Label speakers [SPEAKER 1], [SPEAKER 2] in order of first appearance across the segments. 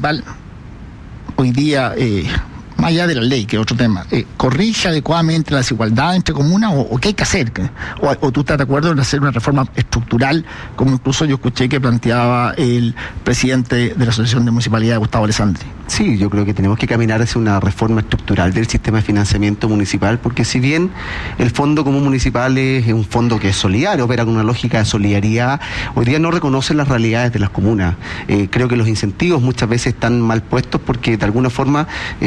[SPEAKER 1] municipal hoy día, más allá de la ley, que es otro tema, corrige adecuadamente la desigualdad entre comunas o qué hay que hacer? ¿O tú estás de acuerdo en hacer una reforma estructural, como incluso yo escuché que planteaba el presidente de la Asociación de Municipalidad, Gustavo Alessandri?
[SPEAKER 2] Sí, yo creo que tenemos que caminar hacia una reforma estructural del sistema de financiamiento municipal, porque si bien el Fondo Común Municipal es un fondo que es solidario, opera con una lógica de solidaridad, hoy día no reconoce las realidades de las comunas. Creo que los incentivos muchas veces están mal puestos porque de alguna forma,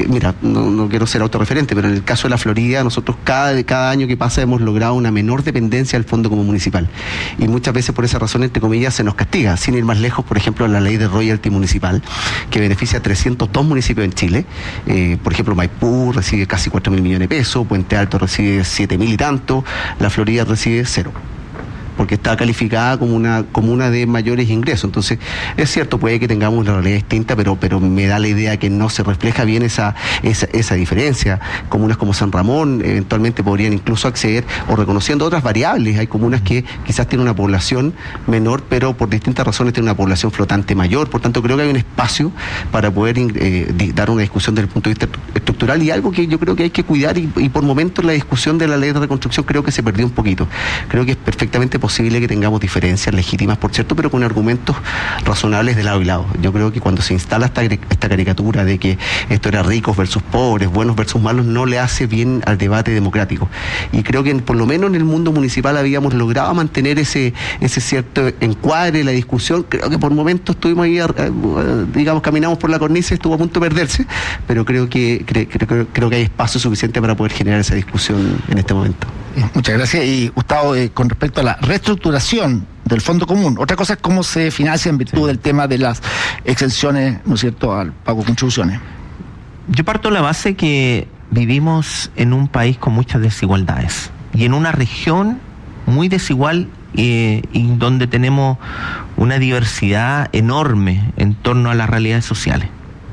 [SPEAKER 2] no quiero ser autorreferente, pero en el caso de la Florida, nosotros cada año que pasa hemos logrado una menor dependencia del Fondo Común Municipal. Y muchas veces por esa razón, entre comillas, se nos castiga. Sin ir más lejos, por ejemplo, la ley de royalty municipal, que beneficia a 302 municipios en Chile. Por ejemplo, Maipú recibe casi 4.000 millones de pesos, Puente Alto recibe 7.000 y tanto, la Florida recibe 0. Porque está calificada como una comuna de mayores ingresos. Entonces, es cierto, puede que tengamos una realidad distinta, pero me da la idea que no se refleja bien esa diferencia. Comunas como San Ramón eventualmente podrían incluso acceder, o reconociendo otras variables. Hay comunas que quizás tienen una población menor, pero por distintas razones tienen una población flotante mayor. Por tanto, creo que hay un espacio para poder dar una discusión desde el punto de vista estructural, y algo que yo creo que hay que cuidar, y por momentos la discusión de la ley de reconstrucción creo que se perdió un poquito. Creo que es perfectamente posible que tengamos diferencias legítimas, por cierto, pero con argumentos razonables de lado y lado. Yo creo que cuando se instala esta caricatura de que esto era ricos versus pobres, buenos versus malos, no le hace bien al debate democrático. Y creo que por lo menos en el mundo municipal habíamos logrado mantener ese cierto encuadre de la discusión. Creo que por momentos estuvimos ahí, caminamos por la cornisa y estuvo a punto de perderse, pero creo que hay espacio suficiente para poder generar esa discusión en este momento.
[SPEAKER 1] Muchas gracias. Y Gustavo, con respecto a la reestructuración del Fondo Común, otra cosa es cómo se financia en virtud del tema de las exenciones, ¿no es cierto?, al pago de contribuciones.
[SPEAKER 3] Yo parto de la base que vivimos en un país con muchas desigualdades y en una región muy desigual, y donde tenemos una diversidad enorme en torno a las realidades sociales.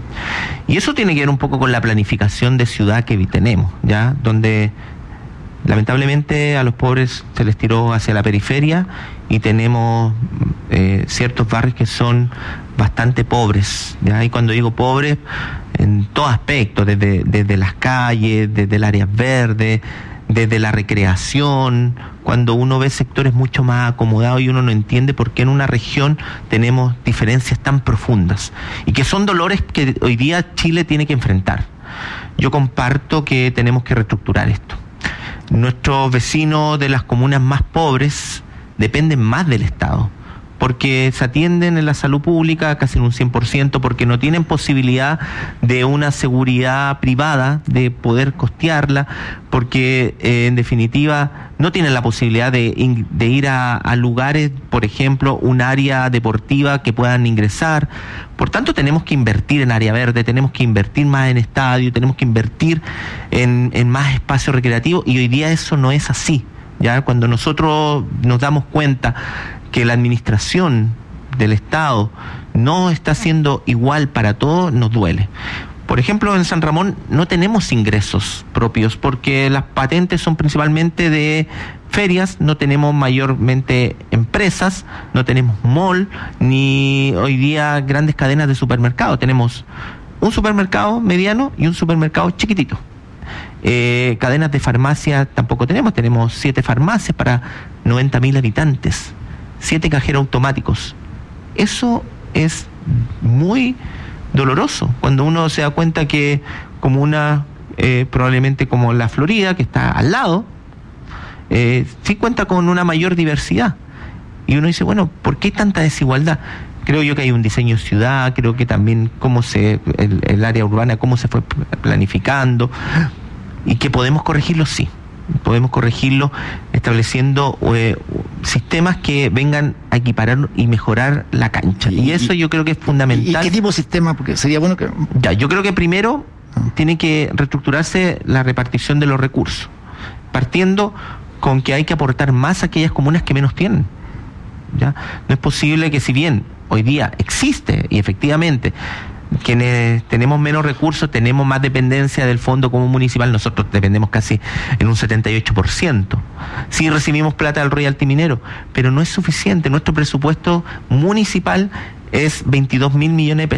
[SPEAKER 3] Y eso tiene que ver un poco con la planificación de ciudad que tenemos, ¿ya? Donde lamentablemente a los pobres se les tiró hacia la periferia y tenemos ciertos barrios que son bastante pobres, ¿ya? Y cuando digo pobres, en todo aspecto, desde las calles, desde el área verde, desde la recreación, cuando uno ve sectores mucho más acomodados y uno no entiende por qué en una región tenemos diferencias tan profundas y que son dolores que hoy día Chile tiene que enfrentar. Yo comparto que tenemos que reestructurar esto. Nuestros vecinos de las comunas más pobres dependen más del Estado, porque se atienden en la salud pública casi en un 100%, porque no tienen posibilidad de una seguridad privada, de poder costearla, porque en definitiva no tienen la posibilidad de ir a lugares, por ejemplo, un área deportiva que puedan ingresar. Por tanto, tenemos que invertir en área verde, tenemos que invertir más en estadio, tenemos que invertir en más espacio recreativo, y hoy día eso no es así. Ya cuando nosotros nos damos cuenta que la administración del Estado no está siendo igual para todos, nos duele. Por ejemplo, en San Ramón no tenemos ingresos propios porque las patentes son principalmente de ferias, no tenemos mayormente empresas, no tenemos mall, ni hoy día grandes cadenas de supermercados. Tenemos un supermercado mediano y un supermercado chiquitito. Cadenas de farmacia tampoco tenemos 7 farmacias para 90.000 habitantes, 7 cajeros automáticos. Eso es muy doloroso cuando uno se da cuenta que comunas probablemente como la Florida, que está al lado, sí cuenta con una mayor diversidad. Y uno dice, bueno, ¿por qué hay tanta desigualdad? Creo yo que hay un diseño de ciudad, creo que también el área urbana, cómo se fue planificando, y que podemos corregirlo, sí. Podemos corregirlo estableciendo sistemas que vengan a equiparar y mejorar la cancha. Y eso yo creo que es fundamental.
[SPEAKER 1] ¿Y qué tipo de sistema? Porque sería bueno que...
[SPEAKER 3] Yo creo que primero tiene que reestructurarse la repartición de los recursos, partiendo con que hay que aportar más a aquellas comunas que menos tienen. ¿Ya? No es posible que, si bien hoy día existe, y efectivamente quienes tenemos menos recursos tenemos más dependencia del Fondo Común Municipal, nosotros dependemos casi en un 78%. Sí recibimos plata del royalty minero, pero no es suficiente. Nuestro presupuesto municipal es 22.000 millones de pesos.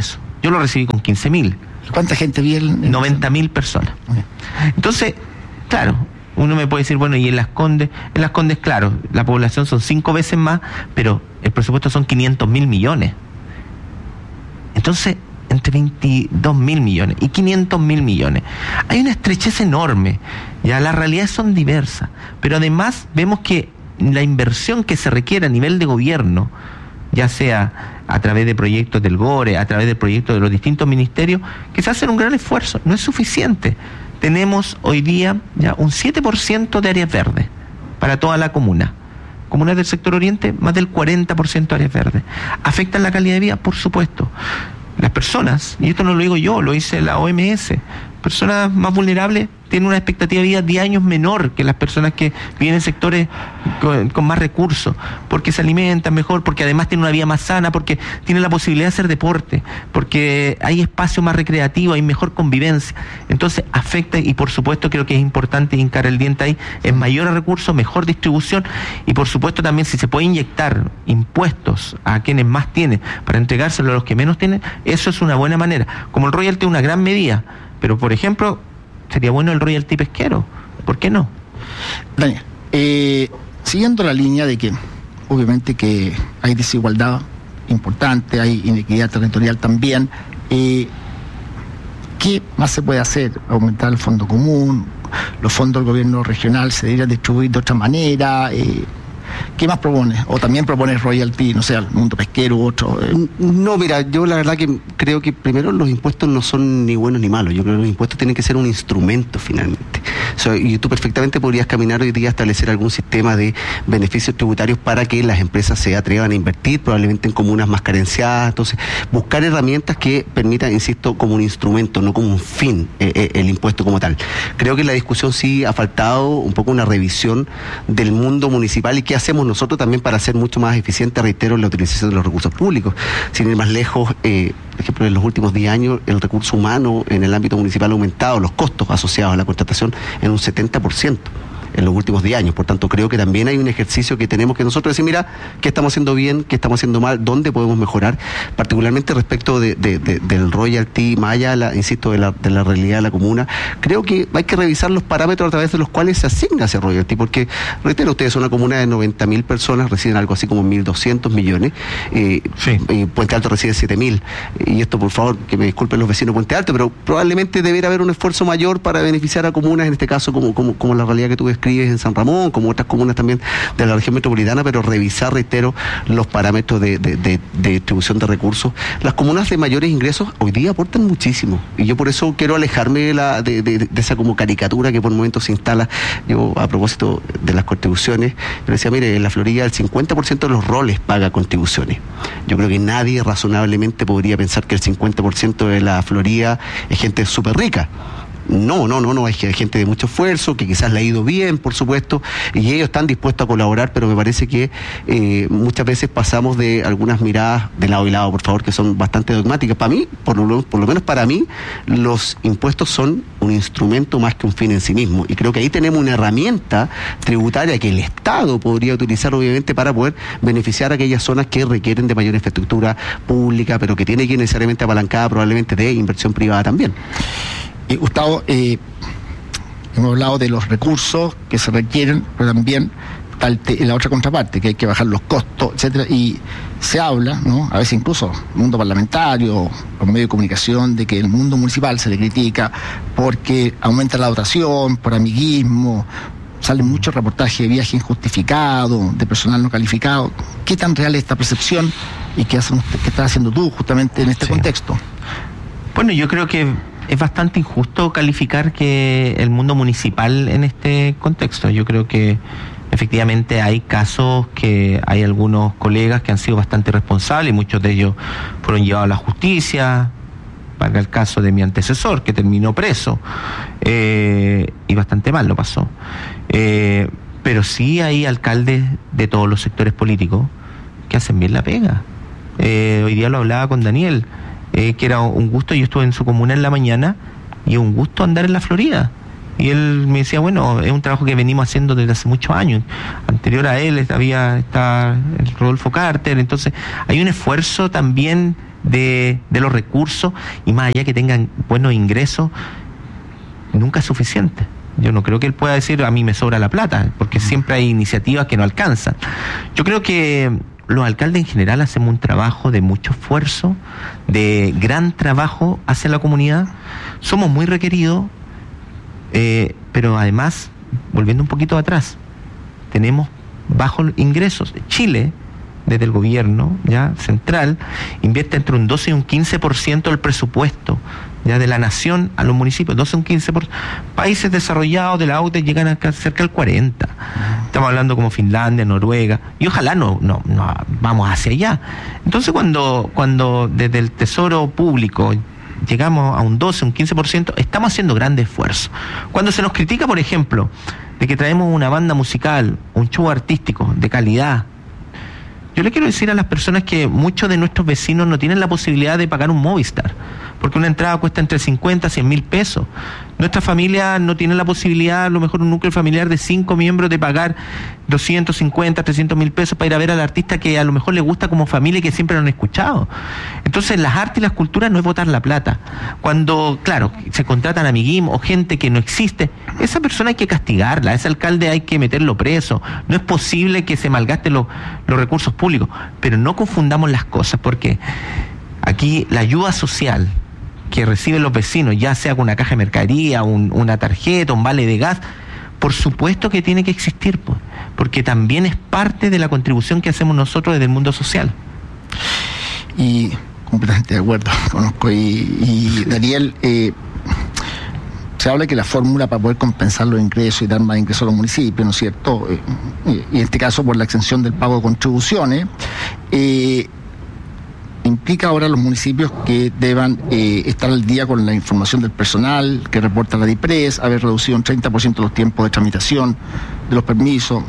[SPEAKER 3] Yo lo recibí con 15.000.
[SPEAKER 1] ¿Cuánta gente vi?
[SPEAKER 3] 90.000 personas. Entonces, claro, uno me puede decir, bueno, y en Las Condes, claro, la población son 5 veces más, pero el presupuesto son 500.000 millones. Entonces, entre 22.000 millones y 500.000 millones, hay una estrechez enorme. Ya las realidades son diversas, pero además vemos que la inversión que se requiere a nivel de gobierno, ya sea a través de proyectos del GORE, a través de proyectos de los distintos ministerios, que se hacen un gran esfuerzo, no es suficiente. Tenemos hoy día ya un 7% de áreas verdes para toda la comuna. Comunas del sector oriente, más del 40% de áreas verdes. ¿Afectan la calidad de vida? Por supuesto. Las personas, y esto no lo digo yo, lo dice la OMS, personas más vulnerables tienen una expectativa de vida 10 años menor que las personas que viven en sectores con más recursos, porque se alimentan mejor, porque además tienen una vida más sana, porque tienen la posibilidad de hacer deporte, porque hay espacio más recreativo, hay mejor convivencia. Entonces afecta, y por supuesto creo que es importante hincar el diente ahí, en mayores recursos, mejor distribución, y por supuesto también si se puede inyectar impuestos a quienes más tienen para entregárselo a los que menos tienen, eso es una buena manera. Como el royalty es una gran medida, pero por ejemplo sería bueno el royalty pesquero, ¿por qué no?
[SPEAKER 1] Daniel, siguiendo la línea de que obviamente que hay desigualdad importante, hay inequidad territorial también, ¿qué más se puede hacer? ¿Aumentar el fondo común? ¿Los fondos del gobierno regional se deberían distribuir de otra manera? ¿Qué más propones? ¿O también propones royalty, no sé, al mundo pesquero u otro?
[SPEAKER 2] No, mira, yo la verdad que creo que primero los impuestos no son ni buenos ni malos. Yo creo que los impuestos tienen que ser un instrumento finalmente. Y tú perfectamente podrías caminar hoy día a establecer algún sistema de beneficios tributarios para que las empresas se atrevan a invertir, probablemente en comunas más carenciadas. Entonces, buscar herramientas que permitan, insisto, como un instrumento, no como un fin, el impuesto como tal. Creo que en la discusión sí ha faltado un poco una revisión del mundo municipal y qué hacemos nosotros también para ser mucho más eficiente, reitero, en la utilización de los recursos públicos. Sin ir más lejos, por ejemplo, en los últimos 10 años el recurso humano en el ámbito municipal ha aumentado, los costos asociados a la contratación en un 70% en los últimos 10 años. Por tanto, creo que también hay un ejercicio que tenemos que nosotros decir, mira, qué estamos haciendo bien, qué estamos haciendo mal, dónde podemos mejorar, particularmente respecto del royalty, más allá, insisto, de la realidad de la comuna. Creo que hay que revisar los parámetros a través de los cuales se asigna ese royalty, porque, reitero, ustedes son una comuna de 90.000 personas, reciben algo así como 1.200 millones, y Puente Alto recibe 7.000, y esto, por favor, que me disculpen los vecinos de Puente Alto, pero probablemente debería haber un esfuerzo mayor para beneficiar a comunas, en este caso, como la realidad que tú describes en San Ramón, como otras comunas también de la región metropolitana, pero revisar, reitero, los parámetros de distribución de recursos. Las comunas de mayores ingresos hoy día aportan muchísimo, y yo por eso quiero alejarme de esa como caricatura que por momentos se instala. Yo, a propósito de las contribuciones, yo decía, mire, en la Florida el 50% de los roles paga contribuciones. Yo creo que nadie razonablemente podría pensar que el 50% de la Florida es gente súper rica. No, hay gente de mucho esfuerzo, que quizás le ha ido bien, por supuesto, y ellos están dispuestos a colaborar, pero me parece que muchas veces pasamos de algunas miradas de lado y lado, por favor, que son bastante dogmáticas. Para mí, por lo menos para mí, los impuestos son un instrumento más que un fin en sí mismo, y creo que ahí tenemos una herramienta tributaria que el Estado podría utilizar, obviamente, para poder beneficiar a aquellas zonas que requieren de mayor infraestructura pública, pero que tiene que ir necesariamente apalancada probablemente de inversión privada también.
[SPEAKER 1] Gustavo, hemos hablado de los recursos que se requieren, pero también en la otra contraparte, que hay que bajar los costos, etcétera, y se habla, ¿no?, a veces incluso el mundo parlamentario, los medios de comunicación, de que el mundo municipal se le critica porque aumenta la dotación, por amiguismo, salen muchos reportajes de viaje injustificado, de personal no calificado. ¿Qué tan real es esta percepción y qué estás haciendo tú justamente en este contexto?
[SPEAKER 3] Bueno, yo creo que es bastante injusto calificar que el mundo municipal en este contexto. Yo creo que efectivamente hay casos que hay algunos colegas que han sido bastante responsables, y muchos de ellos fueron llevados a la justicia. Para el caso de mi antecesor, que terminó preso, y bastante mal lo pasó. Pero sí hay alcaldes de todos los sectores políticos que hacen bien la pega. Hoy día lo hablaba con Daniel, que era un gusto. Yo estuve en su comuna en la mañana y es un gusto andar en la Florida, y él me decía, bueno, es un trabajo que venimos haciendo desde hace muchos años. Anterior a él está el Rodolfo Carter. Entonces hay un esfuerzo también de los recursos, y más allá que tengan buenos ingresos, nunca es suficiente. Yo no creo que él pueda decir a mí me sobra la plata, porque siempre hay iniciativas que no alcanzan. Yo creo que los alcaldes en general hacemos un trabajo de mucho esfuerzo, de gran trabajo hacia la comunidad. Somos muy requeridos, pero además, volviendo un poquito atrás, tenemos bajos ingresos. Chile, desde el gobierno ya central, invierte entre un 12 y un 15% del presupuesto ya de la nación a los municipios, 12 y un 15%. Países desarrollados de la OCDE llegan a cerca del 40%. Estamos hablando como Finlandia, Noruega, y ojalá no vamos hacia allá. Entonces cuando desde el Tesoro Público llegamos a un 12, un 15%, estamos haciendo grandes esfuerzos. Cuando se nos critica, por ejemplo, de que traemos una banda musical, un show artístico de calidad, yo le quiero decir a las personas que muchos de nuestros vecinos no tienen la posibilidad de pagar un Movistar, porque una entrada cuesta entre 50 a 100 mil pesos. Nuestra familia no tiene la posibilidad, a lo mejor un núcleo familiar de 5 miembros, de pagar 250, 300 mil pesos para ir a ver al artista que a lo mejor le gusta como familia y que siempre lo han escuchado. Entonces las artes y las culturas no es botar la plata. Cuando, claro, se contratan amiguismos o gente que no existe, esa persona hay que castigarla, a ese alcalde hay que meterlo preso. No es posible que se malgasten los recursos públicos, pero no confundamos las cosas, porque aquí la ayuda social que reciben los vecinos, ya sea con una caja de mercadería, una tarjeta, un vale de gas, por supuesto que tiene que existir, pues, porque también es parte de la contribución que hacemos nosotros desde el mundo social.
[SPEAKER 1] Y completamente de acuerdo, conozco. Y Daniel, se habla que la fórmula para poder compensar los ingresos y dar más ingresos a los municipios, ¿no es cierto? Y en este caso por la exención del pago de contribuciones, implica ahora a los municipios que deban estar al día con la información del personal que reporta la DIPRES, haber reducido un 30% los tiempos de tramitación de los permisos.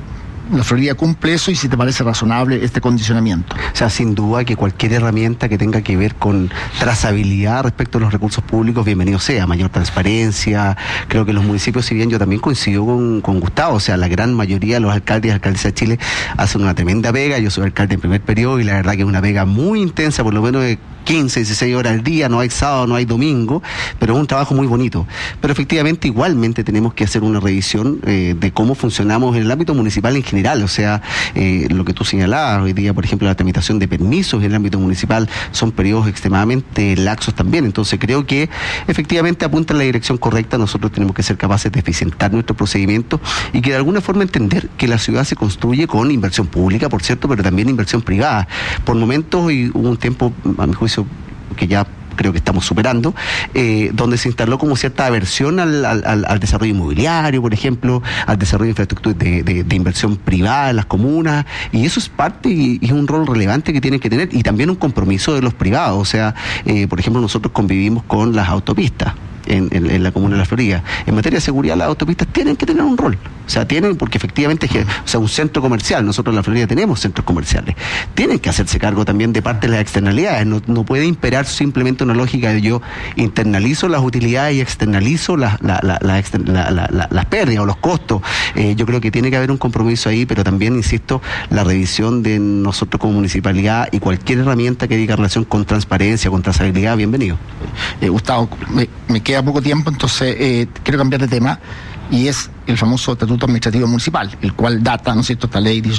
[SPEAKER 1] La Florida cumple eso, y si te parece razonable este condicionamiento.
[SPEAKER 2] O sea, sin duda que cualquier herramienta que tenga que ver con trazabilidad respecto a los recursos públicos, bienvenido sea, mayor transparencia. Creo que los municipios, si bien yo también coincido con Gustavo, o sea, la gran mayoría de los alcaldes y alcaldesas de Chile hacen una tremenda pega. Yo soy alcalde en primer periodo y la verdad que es una pega muy intensa, por lo menos de 15, 16 horas al día, no hay sábado, no hay domingo, pero es un trabajo muy bonito. Pero efectivamente, igualmente tenemos que hacer una revisión de cómo funcionamos en el ámbito municipal en general. O sea, lo que tú señalabas, hoy día, por ejemplo, la tramitación de permisos en el ámbito municipal son periodos extremadamente laxos también. Entonces creo que efectivamente apunta en la dirección correcta. Nosotros tenemos que ser capaces de eficientar nuestros procedimientos y que de alguna forma entender que la ciudad se construye con inversión pública, por cierto, pero también inversión privada. Por momentos, y hubo un tiempo, a mi juicio, que ya creo que estamos superando, donde se instaló como cierta aversión al desarrollo inmobiliario, por ejemplo, al desarrollo de infraestructura de inversión privada en las comunas, y eso es parte y es un rol relevante que tienen que tener, y también un compromiso de los privados. O sea, por ejemplo, nosotros convivimos con las autopistas en la comuna de La Florida. En materia de seguridad, las autopistas tienen que tener un rol. O sea, tienen, porque efectivamente, o sea, un centro comercial, nosotros en La Florida tenemos centros comerciales, tienen que hacerse cargo también de parte de las externalidades. No puede imperar simplemente una lógica de yo internalizo las utilidades y externalizo las pérdidas o los costos. Yo creo que tiene que haber un compromiso ahí, pero también, insisto, la revisión de nosotros como municipalidad y cualquier herramienta que diga relación con transparencia, con trazabilidad, bienvenido.
[SPEAKER 1] Gustavo, me queda poco tiempo, entonces quiero cambiar de tema, y es el famoso Estatuto Administrativo Municipal, el cual data, ¿no es cierto?, esta ley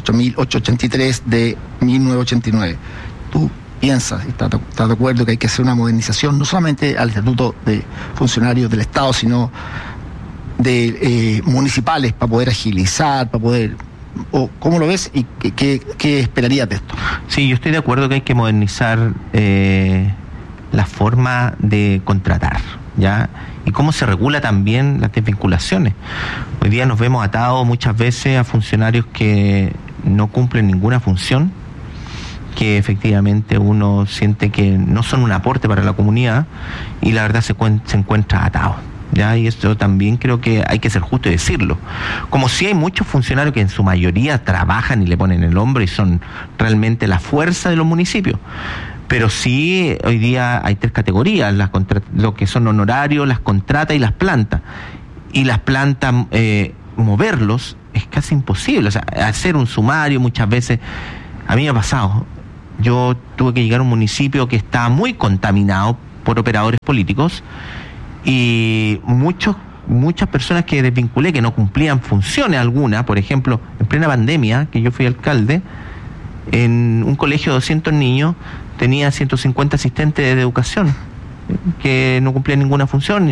[SPEAKER 1] 18.883 de 1989. ¿Tú piensas, estás de acuerdo que hay que hacer una modernización no solamente al Estatuto de Funcionarios del Estado, sino de municipales, para poder agilizar, para poder... ¿O cómo lo ves y qué esperarías de esto?
[SPEAKER 3] Sí, yo estoy de acuerdo que hay que modernizar la forma de contratar, ¿ya? Y cómo se regula también las desvinculaciones. Hoy día nos vemos atados muchas veces a funcionarios que no cumplen ninguna función, que efectivamente uno siente que no son un aporte para la comunidad, y la verdad se encuentra atado, ¿ya? Y esto también creo que hay que ser justo y decirlo. Como si hay muchos funcionarios que en su mayoría trabajan y le ponen el hombro y son realmente la fuerza de los municipios. Pero sí, hoy día hay tres categorías, lo que son honorarios, las contratas y las plantas. Y las plantas, moverlos es casi imposible. O sea, hacer un sumario muchas veces, a mí me ha pasado, Yo tuve que llegar a un municipio que estaba muy contaminado por operadores políticos y muchas personas que desvinculé, que no cumplían funciones alguna. Por ejemplo, en plena pandemia, que yo fui alcalde, en un colegio de 200 niños tenía 150 asistentes de educación que no cumplían ninguna función,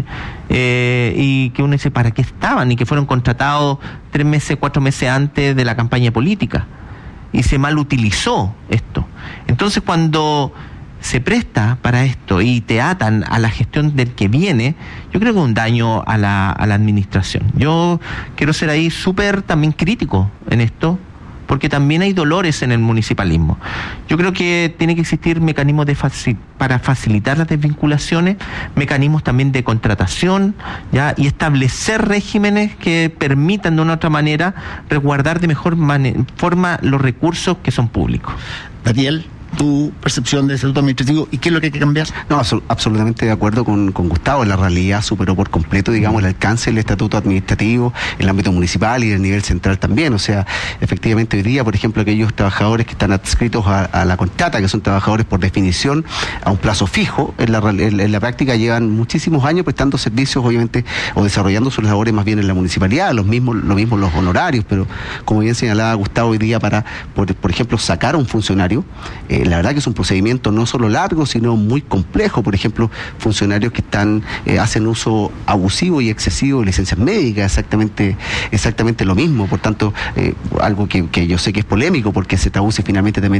[SPEAKER 3] y que uno dice, ¿para qué estaban? Y que fueron contratados 3 meses, 4 meses antes de la campaña política, y se mal utilizó esto. Entonces, cuando se presta para esto y te atan a la gestión del que viene, yo creo que es un daño a la administración. Yo quiero ser ahí súper también crítico en esto, porque también hay dolores en el municipalismo. Yo creo que tiene que existir mecanismos para facilitar las desvinculaciones, mecanismos también de contratación, ¿ya? Y establecer regímenes que permitan de una u otra manera resguardar de mejor forma los recursos que son públicos.
[SPEAKER 1] Daniel, tu percepción del estatuto administrativo y qué es lo que hay que cambiar.
[SPEAKER 2] No, absolutamente de acuerdo con Gustavo. En la realidad superó por completo, digamos, el alcance del estatuto administrativo en el ámbito municipal y del nivel central también. O sea, efectivamente hoy día, por ejemplo, aquellos trabajadores que están adscritos a la contrata, que son trabajadores por definición a un plazo fijo, en la práctica llevan muchísimos años prestando servicios, obviamente, o desarrollando sus labores más bien en la municipalidad, lo mismo los honorarios, pero como bien señalaba Gustavo, hoy día por ejemplo, sacar a un funcionario, la verdad que es un procedimiento no solo largo, sino muy complejo. Por ejemplo, funcionarios que hacen uso abusivo y excesivo de licencias médicas, exactamente lo mismo. Por tanto, algo que yo sé que es polémico, porque se traduce finalmente también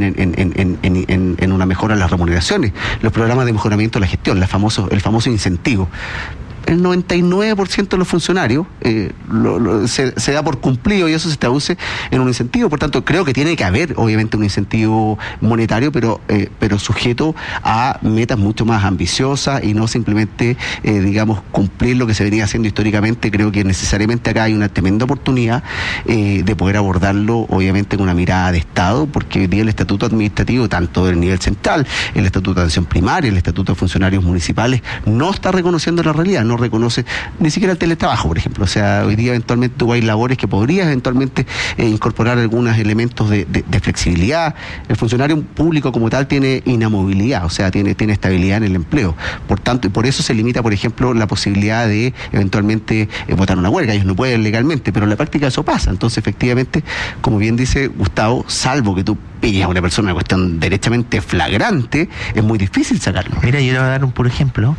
[SPEAKER 2] en una mejora en las remuneraciones. Los programas de mejoramiento de la gestión, el famoso incentivo. El 99% de los funcionarios se da por cumplido y eso se traduce en un incentivo. Por tanto, creo que tiene que haber, obviamente, un incentivo monetario, pero sujeto a metas mucho más ambiciosas y no simplemente, cumplir lo que se venía haciendo históricamente. Creo que necesariamente acá hay una tremenda oportunidad de poder abordarlo, obviamente, con una mirada de Estado, porque hoy día el estatuto administrativo, tanto del nivel central, el estatuto de atención primaria, el estatuto de funcionarios municipales, no está reconociendo la realidad, no reconoce ni siquiera el teletrabajo, por ejemplo. O sea, hoy día eventualmente tú hay labores que podrías eventualmente incorporar algunos elementos de flexibilidad. El funcionario público como tal tiene inamovilidad, o sea, tiene estabilidad en el empleo. Por tanto, y por eso se limita, por ejemplo, la posibilidad de eventualmente votar una huelga. Ellos no pueden legalmente, pero en la práctica eso pasa. Entonces, efectivamente, como bien dice Gustavo, salvo que tú pilles a una persona, una cuestión derechamente flagrante, es muy difícil sacarlo.
[SPEAKER 3] Mira, yo le voy a dar un puro ejemplo.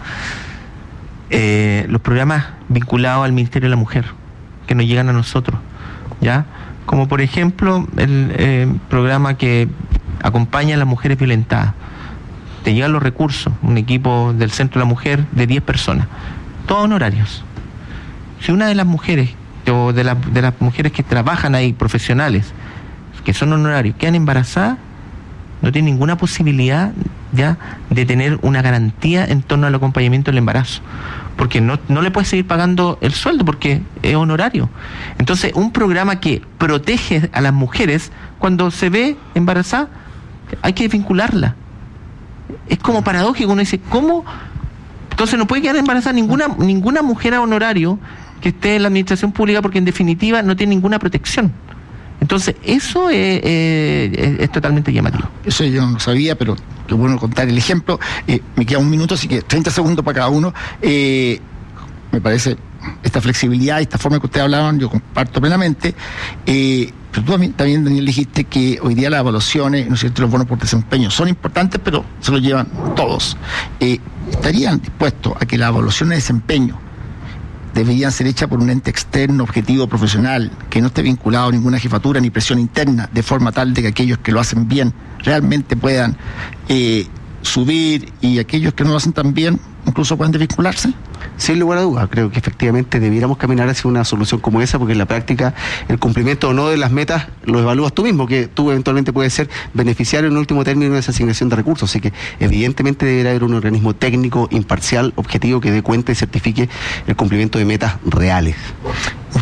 [SPEAKER 3] Los programas vinculados al Ministerio de la Mujer que nos llegan a nosotros, ¿ya? Como por ejemplo el programa que acompaña a las mujeres violentadas. Te llegan los recursos, un equipo del Centro de la Mujer de 10 personas, todos honorarios. Si una de las mujeres o de las mujeres que trabajan ahí, profesionales, que son honorarios, quedan embarazadas, no tienen ninguna posibilidad ya de tener una garantía en torno al acompañamiento del embarazo, porque no le puedes seguir pagando el sueldo porque es honorario. Entonces, un programa que protege a las mujeres cuando se ve embarazada, hay que desvincularla. Es como paradójico, uno dice, ¿cómo? Entonces no puede quedar embarazada ninguna mujer a honorario que esté en la administración pública, porque en definitiva no tiene ninguna protección. Entonces, eso es totalmente llamativo.
[SPEAKER 1] Eso yo no sabía, pero qué bueno contar el ejemplo. Me queda un minuto, así que 30 segundos para cada uno. Me parece esta flexibilidad, esta forma que ustedes hablaban, yo comparto plenamente. Pero tú también, Daniel, dijiste que hoy día las evaluaciones, ¿no es cierto?, los bonos por desempeño son importantes, pero se los llevan todos. ¿Estarían dispuestos a que las evaluaciones de desempeño deberían ser hechas por un ente externo, objetivo, profesional, que no esté vinculado a ninguna jefatura ni presión interna, de forma tal de que aquellos que lo hacen bien realmente puedan subir y aquellos que no lo hacen tan bien incluso puedan desvincularse?
[SPEAKER 2] Sin lugar a dudas, creo que efectivamente debiéramos caminar hacia una solución como esa, porque en la práctica el cumplimiento o no de las metas lo evalúas tú mismo, que tú eventualmente puedes ser beneficiario en último término de esa asignación de recursos. Así que evidentemente deberá haber un organismo técnico, imparcial, objetivo, que dé cuenta y certifique el cumplimiento de metas reales.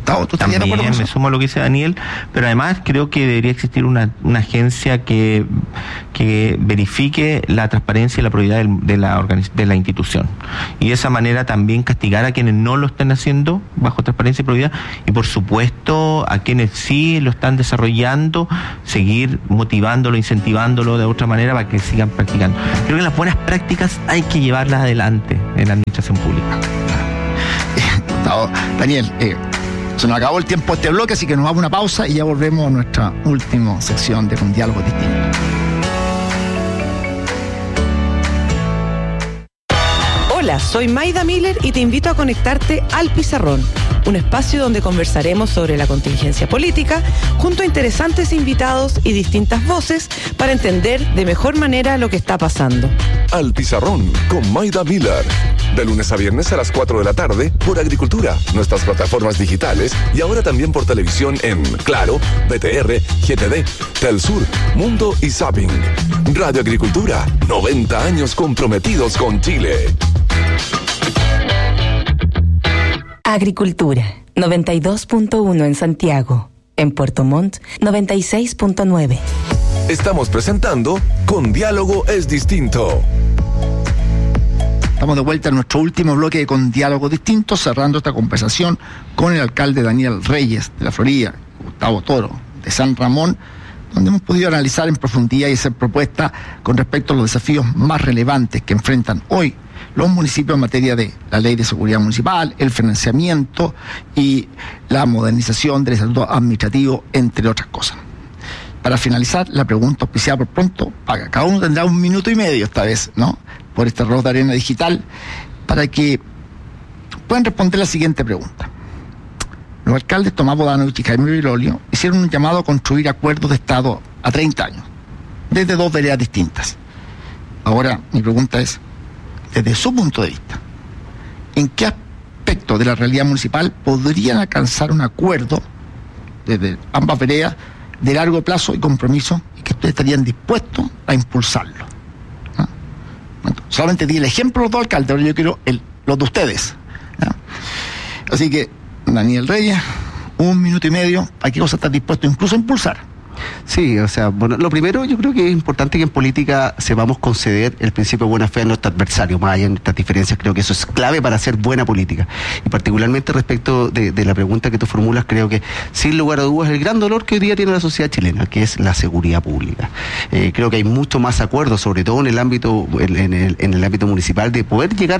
[SPEAKER 1] Gustavo, ¿tú estarías de acuerdo con eso?
[SPEAKER 3] Me sumo a lo que dice Daniel, pero además creo que debería existir una agencia que verifique la transparencia y la probidad de la institución. Y de esa manera también castigar a quienes no lo están haciendo bajo transparencia y probidad, y por supuesto a quienes sí lo están desarrollando, seguir motivándolo, incentivándolo de otra manera para que sigan practicando. Creo que las buenas prácticas hay que llevarlas adelante en la administración pública.
[SPEAKER 1] Daniel, se nos acabó el tiempo de este bloque, así que nos vamos a una pausa y ya volvemos a nuestra última sección de Con Diálogos Distintos.
[SPEAKER 4] Hola, soy Maida Miller y te invito a conectarte al Pizarrón, un espacio donde conversaremos sobre la contingencia política junto a interesantes invitados y distintas voces para entender de mejor manera lo que está pasando.
[SPEAKER 5] Al Pizarrón con Maida Miller. De lunes a viernes a las 4 de la tarde por Agricultura, nuestras plataformas digitales y ahora también por televisión en Claro, BTR, GTD, Telsur, Mundo y Zapping. Radio Agricultura, 90 años comprometidos con Chile.
[SPEAKER 6] Agricultura, 92.1 en Santiago. En Puerto Montt, 96.9.
[SPEAKER 5] Estamos presentando Con Diálogo es Distinto.
[SPEAKER 1] Estamos de vuelta en nuestro último bloque de Con Diálogos Distintos, cerrando esta conversación con el alcalde Daniel Reyes de la Florida, Gustavo Toro de San Ramón, donde hemos podido analizar en profundidad y hacer propuestas con respecto a los desafíos más relevantes que enfrentan hoy los municipios en materia de la Ley de Seguridad Municipal, el financiamiento y la modernización del estatuto administrativo, entre otras cosas. Para finalizar, la pregunta auspiciada por Pronto Paga. Cada uno tendrá 1 minuto y medio esta vez, ¿no?, por este reloj de arena digital, para que puedan responder la siguiente pregunta. Los alcaldes Tomás Bodanovich y Jaime Virolio hicieron un llamado a construir acuerdos de Estado a 30 años, desde 2 veredas distintas. Ahora, mi pregunta es, desde su punto de vista, ¿en qué aspecto de la realidad municipal podrían alcanzar un acuerdo desde ambas veredas de largo plazo y compromiso, y que ustedes estarían dispuestos a impulsarlo? ¿No? Solamente di el ejemplo de los 2 alcaldes, pero yo quiero los de ustedes, ¿no? Así que, Daniel Reyes, 1 minuto y medio, ¿a qué cosa estás dispuesto incluso a impulsar?
[SPEAKER 2] Sí, o sea, bueno, lo primero, yo creo que es importante que en política sepamos conceder el principio de buena fe a nuestro adversario, más allá de nuestras diferencias. Creo que eso es clave para hacer buena política. Y particularmente respecto de la pregunta que tú formulas, creo que sin lugar a dudas el gran dolor que hoy día tiene la sociedad chilena, que es la seguridad pública. Creo que hay mucho más acuerdo, sobre todo en el ámbito en el ámbito municipal, de poder llegar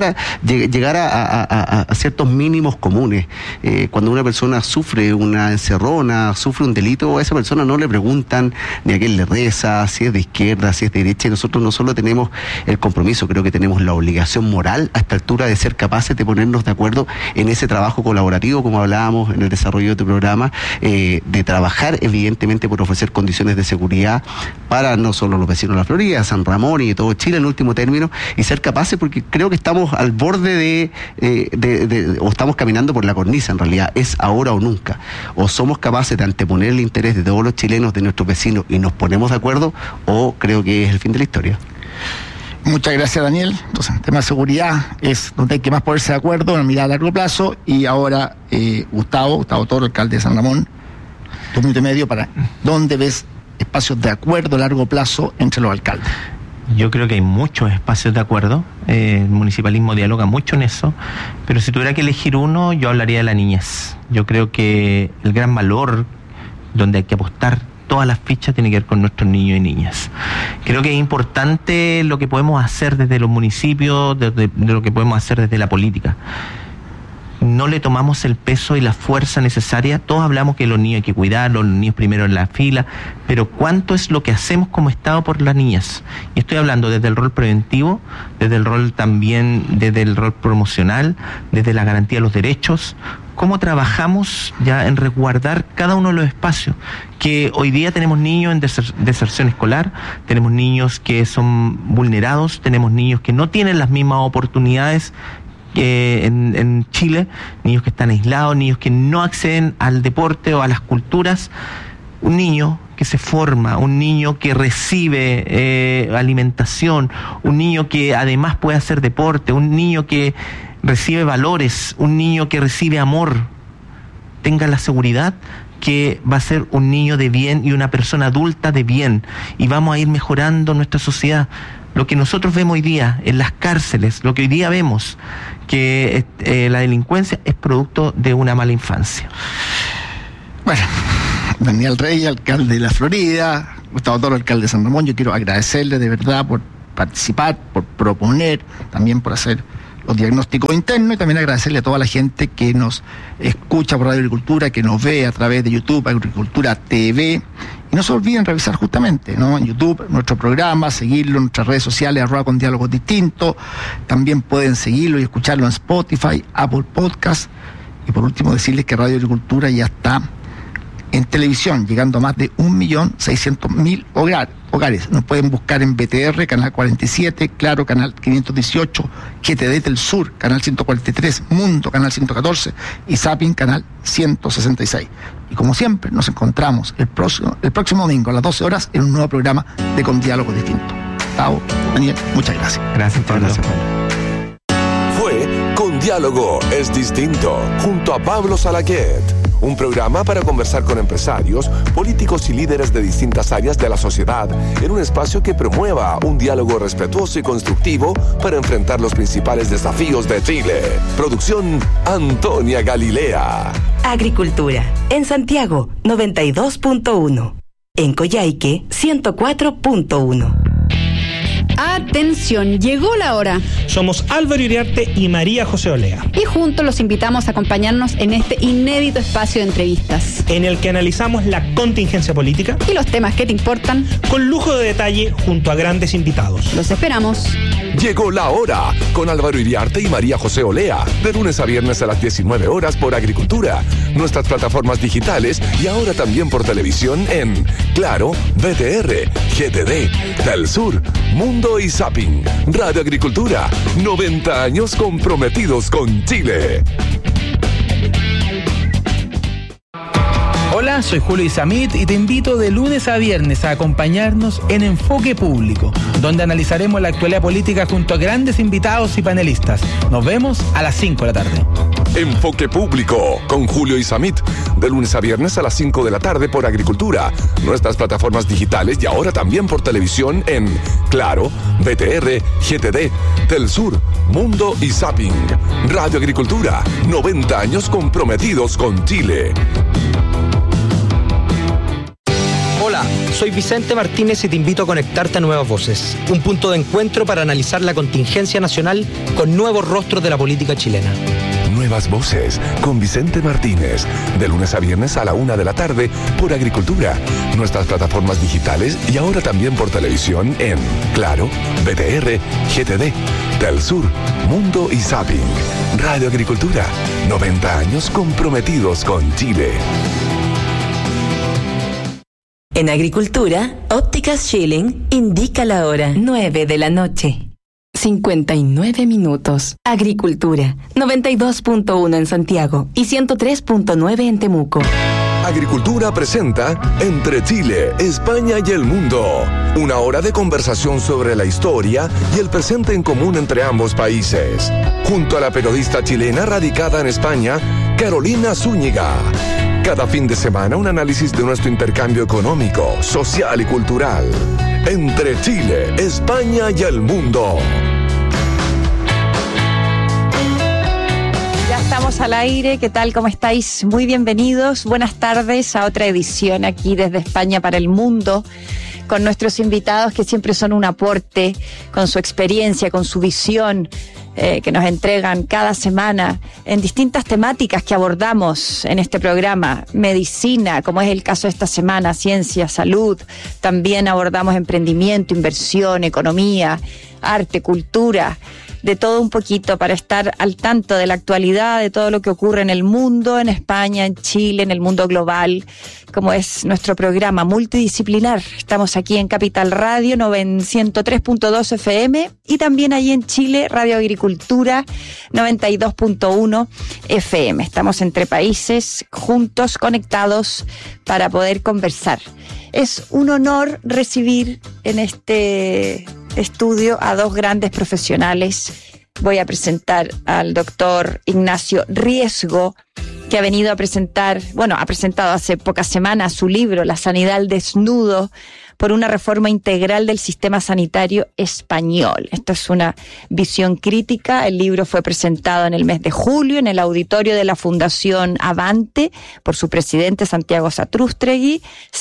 [SPEAKER 2] a ciertos mínimos comunes. Cuando una persona sufre una encerrona, sufre un delito, a esa persona no le preguntan ni a quién le reza, si es de izquierda, si es de derecha, y nosotros no solo tenemos el compromiso, creo que tenemos la obligación moral a esta altura de ser capaces de ponernos de acuerdo en ese trabajo colaborativo, como hablábamos en el desarrollo de tu programa, de trabajar evidentemente por ofrecer condiciones de seguridad para no solo los vecinos de la Florida, San Ramón y de todo Chile en último término, y ser capaces, porque creo que estamos al borde o estamos caminando por la cornisa, en realidad es ahora o nunca. O somos capaces de anteponer el interés de todos los chilenos, de nuestros vecinos, y nos ponemos de acuerdo, o creo que es el fin de la historia.
[SPEAKER 1] Muchas gracias, Daniel. Entonces, el tema de seguridad es donde hay que más ponerse de acuerdo, una mirada a largo plazo. Y ahora, Gustavo Toro, alcalde de San Ramón, 2 minutos y medio para ¿dónde ves espacios de acuerdo a largo plazo entre los alcaldes?
[SPEAKER 3] Yo creo que hay muchos espacios de acuerdo. El municipalismo dialoga mucho en eso, pero si tuviera que elegir uno, yo hablaría de la niñez. Yo creo que el gran valor donde hay que apostar todas las fichas tiene que ver con nuestros niños y niñas. Creo que es importante lo que podemos hacer desde los municipios, de lo que podemos hacer desde la política. No le tomamos el peso y la fuerza necesaria. Todos hablamos que los niños hay que cuidarlos, los niños primero en la fila, pero ¿cuánto es lo que hacemos como Estado por las niñas? Y estoy hablando desde el rol preventivo, desde el rol también, desde el rol promocional, desde la garantía de los derechos. ¿Cómo trabajamos ya en resguardar cada uno de los espacios? Que hoy día tenemos niños en deserción escolar, tenemos niños que son vulnerados, tenemos niños que no tienen las mismas oportunidades en Chile, niños que están aislados, niños que no acceden al deporte o a las culturas. Un niño que se forma, un niño que recibe alimentación, un niño que además puede hacer deporte, un niño que recibe valores, un niño que recibe amor, tenga la seguridad que va a ser un niño de bien y una persona adulta de bien, y vamos a ir mejorando nuestra sociedad. Lo que nosotros vemos hoy día en las cárceles, lo que hoy día vemos, que la delincuencia es producto de una mala infancia.
[SPEAKER 1] Bueno, Daniel Rey, alcalde de la Florida, Gustavo Toro, alcalde de San Ramón, yo quiero agradecerle de verdad por participar, por proponer, también por hacer los diagnósticos internos, y también agradecerle a toda la gente que nos escucha por Radio Agricultura, que nos ve a través de YouTube, Agricultura TV. Y no se olviden revisar justamente, ¿no?, en YouTube nuestro programa, seguirlo en nuestras redes sociales, @con diálogos distintos. También pueden seguirlo y escucharlo en Spotify, Apple Podcast. Y por último decirles que Radio Agricultura ya está en televisión, llegando a más de 1.600.000 hogares. Nos pueden buscar en BTR, canal 47, Claro, canal 518, GTD del Sur, canal 143, Mundo, canal 114 y Zapping, canal 166. Y como siempre, nos encontramos el próximo domingo a las 12 horas en un nuevo programa de Con Diálogo Distinto. Gustavo, Daniel, muchas gracias.
[SPEAKER 3] Gracias, Pablo.
[SPEAKER 5] Fue Con Diálogo es Distinto, junto a Pablo Salaquet. Un programa para conversar con empresarios, políticos y líderes de distintas áreas de la sociedad en un espacio que promueva un diálogo respetuoso y constructivo para enfrentar los principales desafíos de Chile. Producción Antonia Galilea.
[SPEAKER 6] Agricultura. En Santiago, 92.1. En Coyhaique, 104.1.
[SPEAKER 7] Atención, llegó la hora.
[SPEAKER 8] Somos Álvaro Iriarte y María José Olea,
[SPEAKER 7] Y juntos los invitamos a acompañarnos en este inédito espacio de entrevistas.
[SPEAKER 8] en el que analizamos la contingencia política
[SPEAKER 7] Y los temas que te importan,
[SPEAKER 8] con lujo de detalle junto a grandes invitados.
[SPEAKER 7] los esperamos.
[SPEAKER 5] Llegó la hora con Álvaro Iriarte y María José Olea, de lunes a viernes a las 19 horas por Agricultura, nuestras plataformas digitales y ahora también por televisión en Claro, BTR, GTD, Telesur, Mundo y Zapping. Radio Agricultura, 90 años comprometidos con Chile.
[SPEAKER 9] Hola, soy Julio Isamit y te invito de lunes a viernes a acompañarnos en Enfoque Público, donde analizaremos la actualidad política junto a grandes invitados y panelistas. Nos vemos a las 5 de la tarde.
[SPEAKER 5] Enfoque Público con Julio Isamit, de lunes a viernes a las 5 de la tarde por Agricultura, nuestras plataformas digitales y ahora también por televisión en Claro, BTR, GTD, Telesur, Mundo y Zapping. Radio Agricultura, 90 años comprometidos con Chile.
[SPEAKER 10] Hola, soy Vicente Martínez y te invito a conectarte a Nuevas Voces, un punto de encuentro para analizar la contingencia nacional con nuevos rostros de la política chilena.
[SPEAKER 5] Nuevas Voces con Vicente Martínez, de lunes a viernes a la 1 de la tarde por Agricultura, nuestras plataformas digitales y ahora también por televisión en Claro, BTR, GTD, Telesur, Mundo y Zapping. Radio Agricultura, 90 años comprometidos con Chile.
[SPEAKER 6] En Agricultura, Ópticas Schilling indica la hora 9 de la noche. 59 minutos. Agricultura, 92.1 en Santiago y 103.9 en Temuco.
[SPEAKER 5] Agricultura presenta Entre Chile, España y el Mundo. Una hora de conversación sobre la historia y el presente en común entre ambos países. Junto a la periodista chilena radicada en España, Carolina Zúñiga. Cada fin de semana un análisis de nuestro intercambio económico, social y cultural. Entre Chile, España y el Mundo.
[SPEAKER 11] Ya estamos al aire. ¿Qué tal? ¿Cómo estáis? Muy bienvenidos. Buenas tardes a otra edición aquí desde España para el Mundo, con nuestros invitados que siempre son un aporte, con su experiencia, con su visión, que nos entregan cada semana en distintas temáticas que abordamos en este programa. Medicina, como es el caso de esta semana, ciencia, salud. También abordamos emprendimiento, inversión, economía, arte, cultura. De todo un poquito para estar al tanto de la actualidad, de todo lo que ocurre en el mundo, en España, en Chile, en el mundo global, como es nuestro programa multidisciplinar. Estamos aquí en Capital Radio, 103.2 FM, y también ahí en Chile, Radio Agricultura, 92.1 FM. Estamos entre países, juntos, conectados, para poder conversar. Es un honor recibir en este estudio a dos grandes profesionales. Voy a presentar al doctor Ignacio Riesgo. que ha venido a presentar, ha presentado hace pocas semanas su libro, La sanidad al desnudo, por una reforma integral del sistema sanitario español. Esta es una visión crítica. El libro fue presentado en el mes de julio en el auditorio de la Fundación Avante por su presidente Santiago Satrústegui.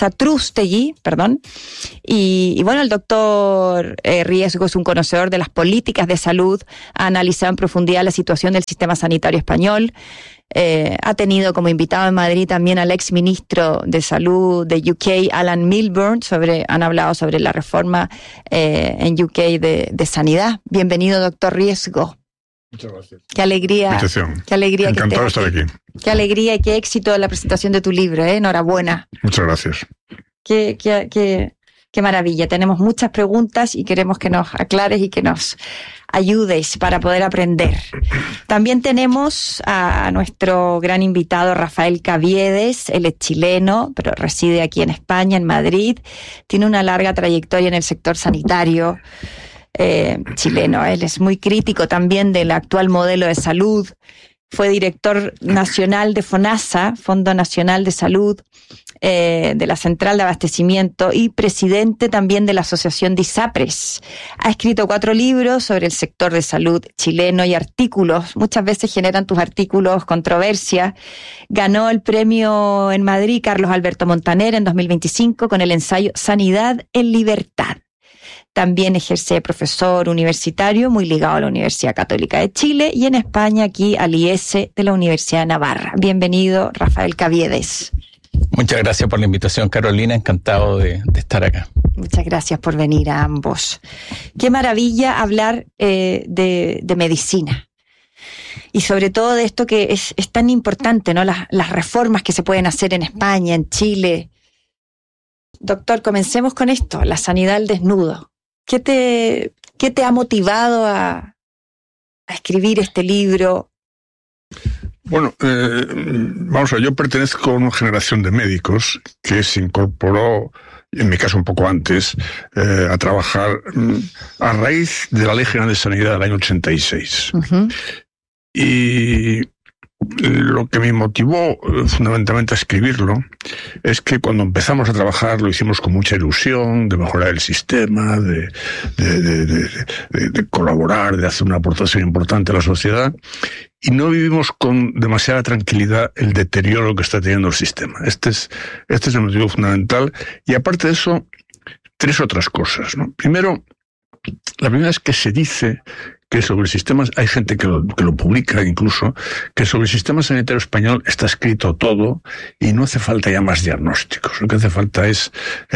[SPEAKER 11] Y el doctor Riesgo es un conocedor de las políticas de salud, ha analizado en profundidad la situación del sistema sanitario español. Ha tenido como invitado en Madrid también al ex ministro de Salud de UK, Alan Milburn, han hablado sobre la reforma en UK de sanidad. Bienvenido, doctor Riesgo.
[SPEAKER 12] Muchas gracias.
[SPEAKER 11] Qué alegría.
[SPEAKER 12] Qué alegría. Encantado de estar aquí.
[SPEAKER 11] Qué alegría y qué éxito la presentación de tu libro, enhorabuena.
[SPEAKER 12] Muchas gracias.
[SPEAKER 11] Qué maravilla. Tenemos muchas preguntas y queremos que nos aclares y que nos ayudes para poder aprender. También tenemos a nuestro gran invitado Rafael Caviedes. Él es chileno, pero reside aquí en España, en Madrid. Tiene una larga trayectoria en el sector sanitario chileno. Él es muy crítico también del actual modelo de salud. Fue director nacional de FONASA, Fondo Nacional de Salud, de la Central de Abastecimiento, y presidente también de la Asociación de ISAPRES. Ha escrito 4 libros sobre el sector de salud chileno y artículos. Muchas veces generan tus artículos controversia. Ganó el premio en Madrid Carlos Alberto Montaner en 2025 con el ensayo Sanidad en Libertad. También ejerce de profesor universitario, muy ligado a la Universidad Católica de Chile, y en España aquí al IES de la Universidad de Navarra. Bienvenido, Rafael Caviedes.
[SPEAKER 13] Muchas gracias por la invitación, Carolina. Encantado de estar acá.
[SPEAKER 11] Muchas gracias por venir a ambos. Qué maravilla hablar de medicina. Y sobre todo de esto que es tan importante, ¿no? Las reformas que se pueden hacer en España, en Chile. Doctor, comencemos con esto, la sanidad al desnudo. ¿Qué te ha motivado a escribir este libro?
[SPEAKER 12] Bueno, vamos a ver, yo pertenezco a una generación de médicos que se incorporó, en mi caso un poco antes, a trabajar a raíz de la Ley General de Sanidad del año 86. Uh-huh. Y lo que me motivó fundamentalmente a escribirlo es que cuando empezamos a trabajar lo hicimos con mucha ilusión de mejorar el sistema, de colaborar, de hacer una aportación importante a la sociedad, y no vivimos con demasiada tranquilidad el deterioro que está teniendo el sistema. Este es el motivo fundamental. Y aparte de eso, 3 otras cosas, ¿no? Primero, la primera es que se dice que sobre el sistema, hay gente que lo publica incluso, que sobre el sistema sanitario español está escrito todo y no hace falta ya más diagnósticos. Lo que hace falta es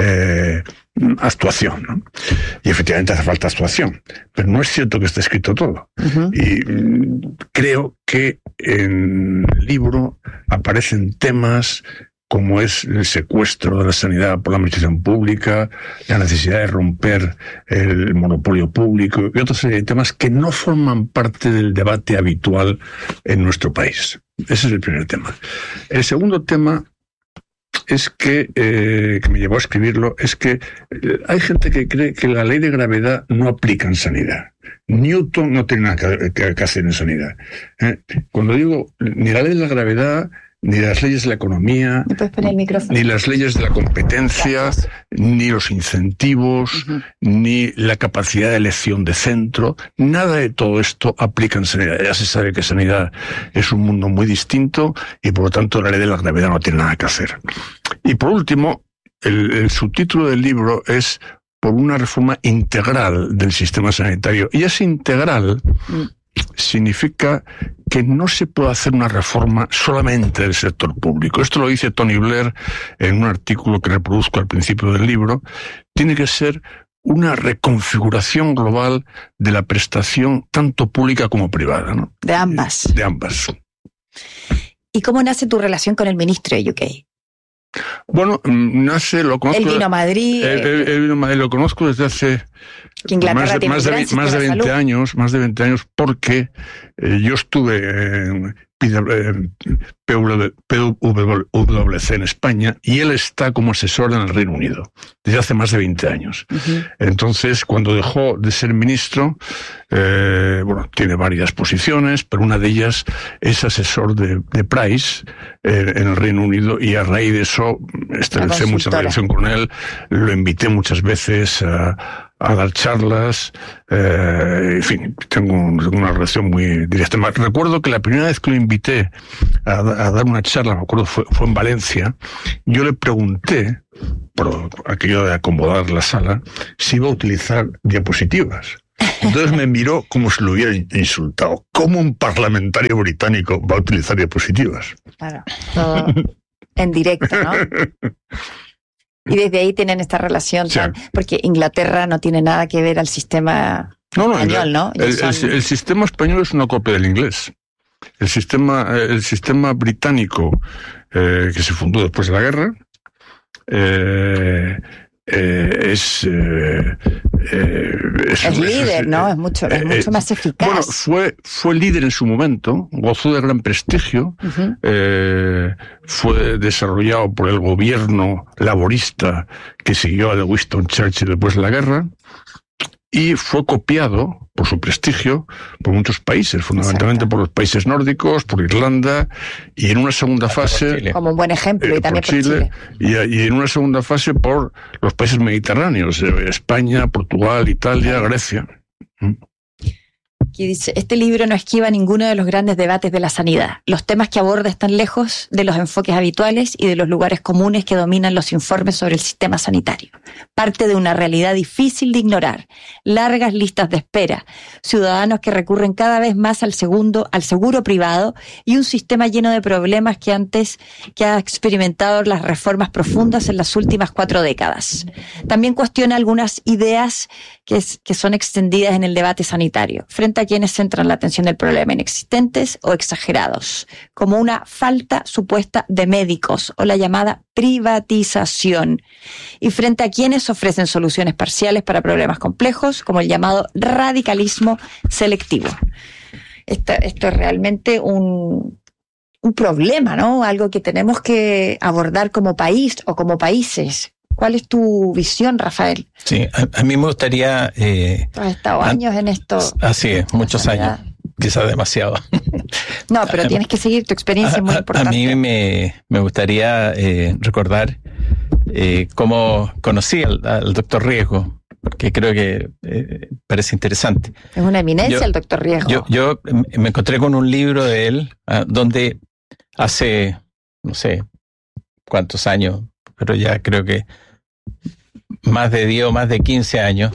[SPEAKER 12] actuación, ¿no? Y efectivamente hace falta actuación, pero no es cierto que esté escrito todo. Uh-huh. Y creo que en el libro aparecen temas como es el secuestro de la sanidad por la administración pública, la necesidad de romper el monopolio público y otra serie de temas que no forman parte del debate habitual en nuestro país. Ese es el primer tema. El segundo tema es que me llevó a escribirlo, es que hay gente que cree que la ley de gravedad no aplica en sanidad. Newton no tiene nada que hacer en sanidad. Cuando digo ni la ley de la gravedad, ni las leyes de la economía, ni las leyes de la competencia, gracias, ni los incentivos, uh-huh, ni la capacidad de elección de centro, nada de todo esto aplica en sanidad. Ya se sabe que sanidad es un mundo muy distinto y por lo tanto la ley de la gravedad no tiene nada que hacer. Y por último, el subtítulo del libro es por una reforma integral del sistema sanitario. Y ese integral significa que no se puede hacer una reforma solamente del sector público. Esto lo dice Tony Blair en un artículo que reproduzco al principio del libro. Tiene que ser una reconfiguración global de la prestación tanto pública como privada, ¿no?
[SPEAKER 11] De ambas.
[SPEAKER 12] De ambas.
[SPEAKER 11] ¿Y cómo nace tu relación con el ministro de UK?
[SPEAKER 12] Bueno, lo conozco.
[SPEAKER 11] Él vino a Madrid.
[SPEAKER 12] Él vino a Madrid, lo conozco desde hace más de 20 años, porque yo estuve PwC en España, y él está como asesor en el Reino Unido desde hace más de 20 años. Entonces, cuando dejó de ser ministro, tiene varias posiciones, pero una de ellas es asesor de Price en el Reino Unido, y a raíz de eso establecí mucha relación con él, lo invité muchas veces a dar charlas, en fin, tengo una relación muy directa. Recuerdo que la primera vez que lo invité a dar una charla, me acuerdo, fue en Valencia. Yo le pregunté, por aquello de acomodar la sala, si iba a utilizar diapositivas. Entonces me miró como si lo hubiera insultado. ¿Cómo un parlamentario británico va a utilizar diapositivas?
[SPEAKER 11] Claro, todo en directo, ¿no? Y desde ahí tienen esta relación, porque Inglaterra no tiene nada que ver al sistema español, ¿no?
[SPEAKER 12] El sistema español es una copia del inglés. El sistema británico, que se fundó después de la guerra, es
[SPEAKER 11] líder, ¿no? Es mucho más eficaz.
[SPEAKER 12] Bueno, fue líder en su momento, gozó de gran prestigio, fue desarrollado por el gobierno laborista que siguió a de Winston Churchill después de la guerra, y fue copiado por su prestigio por muchos países, fundamentalmente por los países nórdicos, por Irlanda, y en una segunda fase...
[SPEAKER 11] Como un buen ejemplo, y también por Chile.
[SPEAKER 12] Y en una segunda fase por los países mediterráneos, España, Portugal, Italia, Grecia.
[SPEAKER 11] Aquí dice, este libro no esquiva ninguno de los grandes debates de la sanidad. Los temas que aborda están lejos de los enfoques habituales y de los lugares comunes que dominan los informes sobre el sistema sanitario. Parte de una realidad difícil de ignorar. Largas listas de espera, ciudadanos que recurren cada vez más al seguro privado, y un sistema lleno de problemas que ha experimentado las reformas profundas en las últimas 4 décadas. También cuestiona algunas ideas que son extendidas en el debate sanitario, frente a quienes centran la atención del problema inexistentes o exagerados, como una falta supuesta de médicos o la llamada privatización, y frente a quienes ofrecen soluciones parciales para problemas complejos, como el llamado radicalismo selectivo. Esto es realmente un problema, ¿no? Algo que tenemos que abordar como país o como países. ¿Cuál es tu visión, Rafael?
[SPEAKER 13] Sí, a mí me gustaría...
[SPEAKER 11] Has estado años en esto.
[SPEAKER 13] Así es, muchos años, quizás demasiado.
[SPEAKER 11] No, pero tienes que seguir, tu experiencia es muy importante.
[SPEAKER 13] A mí me gustaría recordar cómo conocí al doctor Riesgo, porque creo que parece interesante.
[SPEAKER 11] Es una eminencia el doctor Riesgo.
[SPEAKER 13] Yo me encontré con un libro de él, donde hace, no sé cuántos años, pero ya creo que más de 10 o más de 15 años,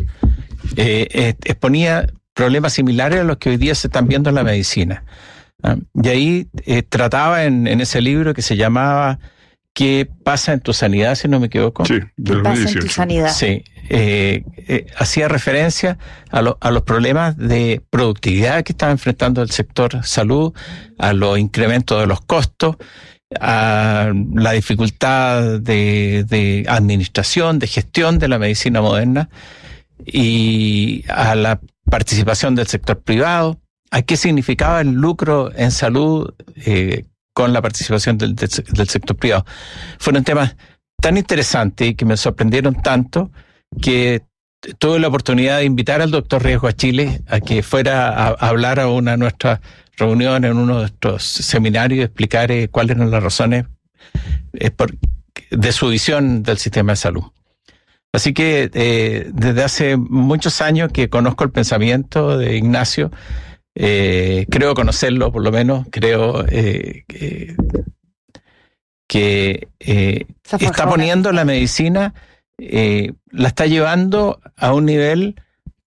[SPEAKER 13] exponía problemas similares a los que hoy día se están viendo en la medicina. Y ahí trataba en ese libro que se llamaba ¿Qué pasa en tu sanidad?, si no me equivoco.
[SPEAKER 12] Sí,
[SPEAKER 11] ¿Qué pasa en tu sanidad?
[SPEAKER 13] Sí, hacía referencia a los problemas de productividad que estaba enfrentando el sector salud, a los incrementos de los costos, a la dificultad de administración, de gestión de la medicina moderna, y a la participación del sector privado, a qué significaba el lucro en salud con la participación del sector privado. Fueron temas tan interesantes y que me sorprendieron tanto que tuve la oportunidad de invitar al doctor Riesgo a Chile a que fuera a hablar a una de nuestras reuniones, en uno de estos seminarios, y explicar cuáles eran las razones de su visión del sistema de salud. Así que desde hace muchos años que conozco el pensamiento de Ignacio, creo conocerlo, por lo menos, creo que está poniendo la medicina, la está llevando a un nivel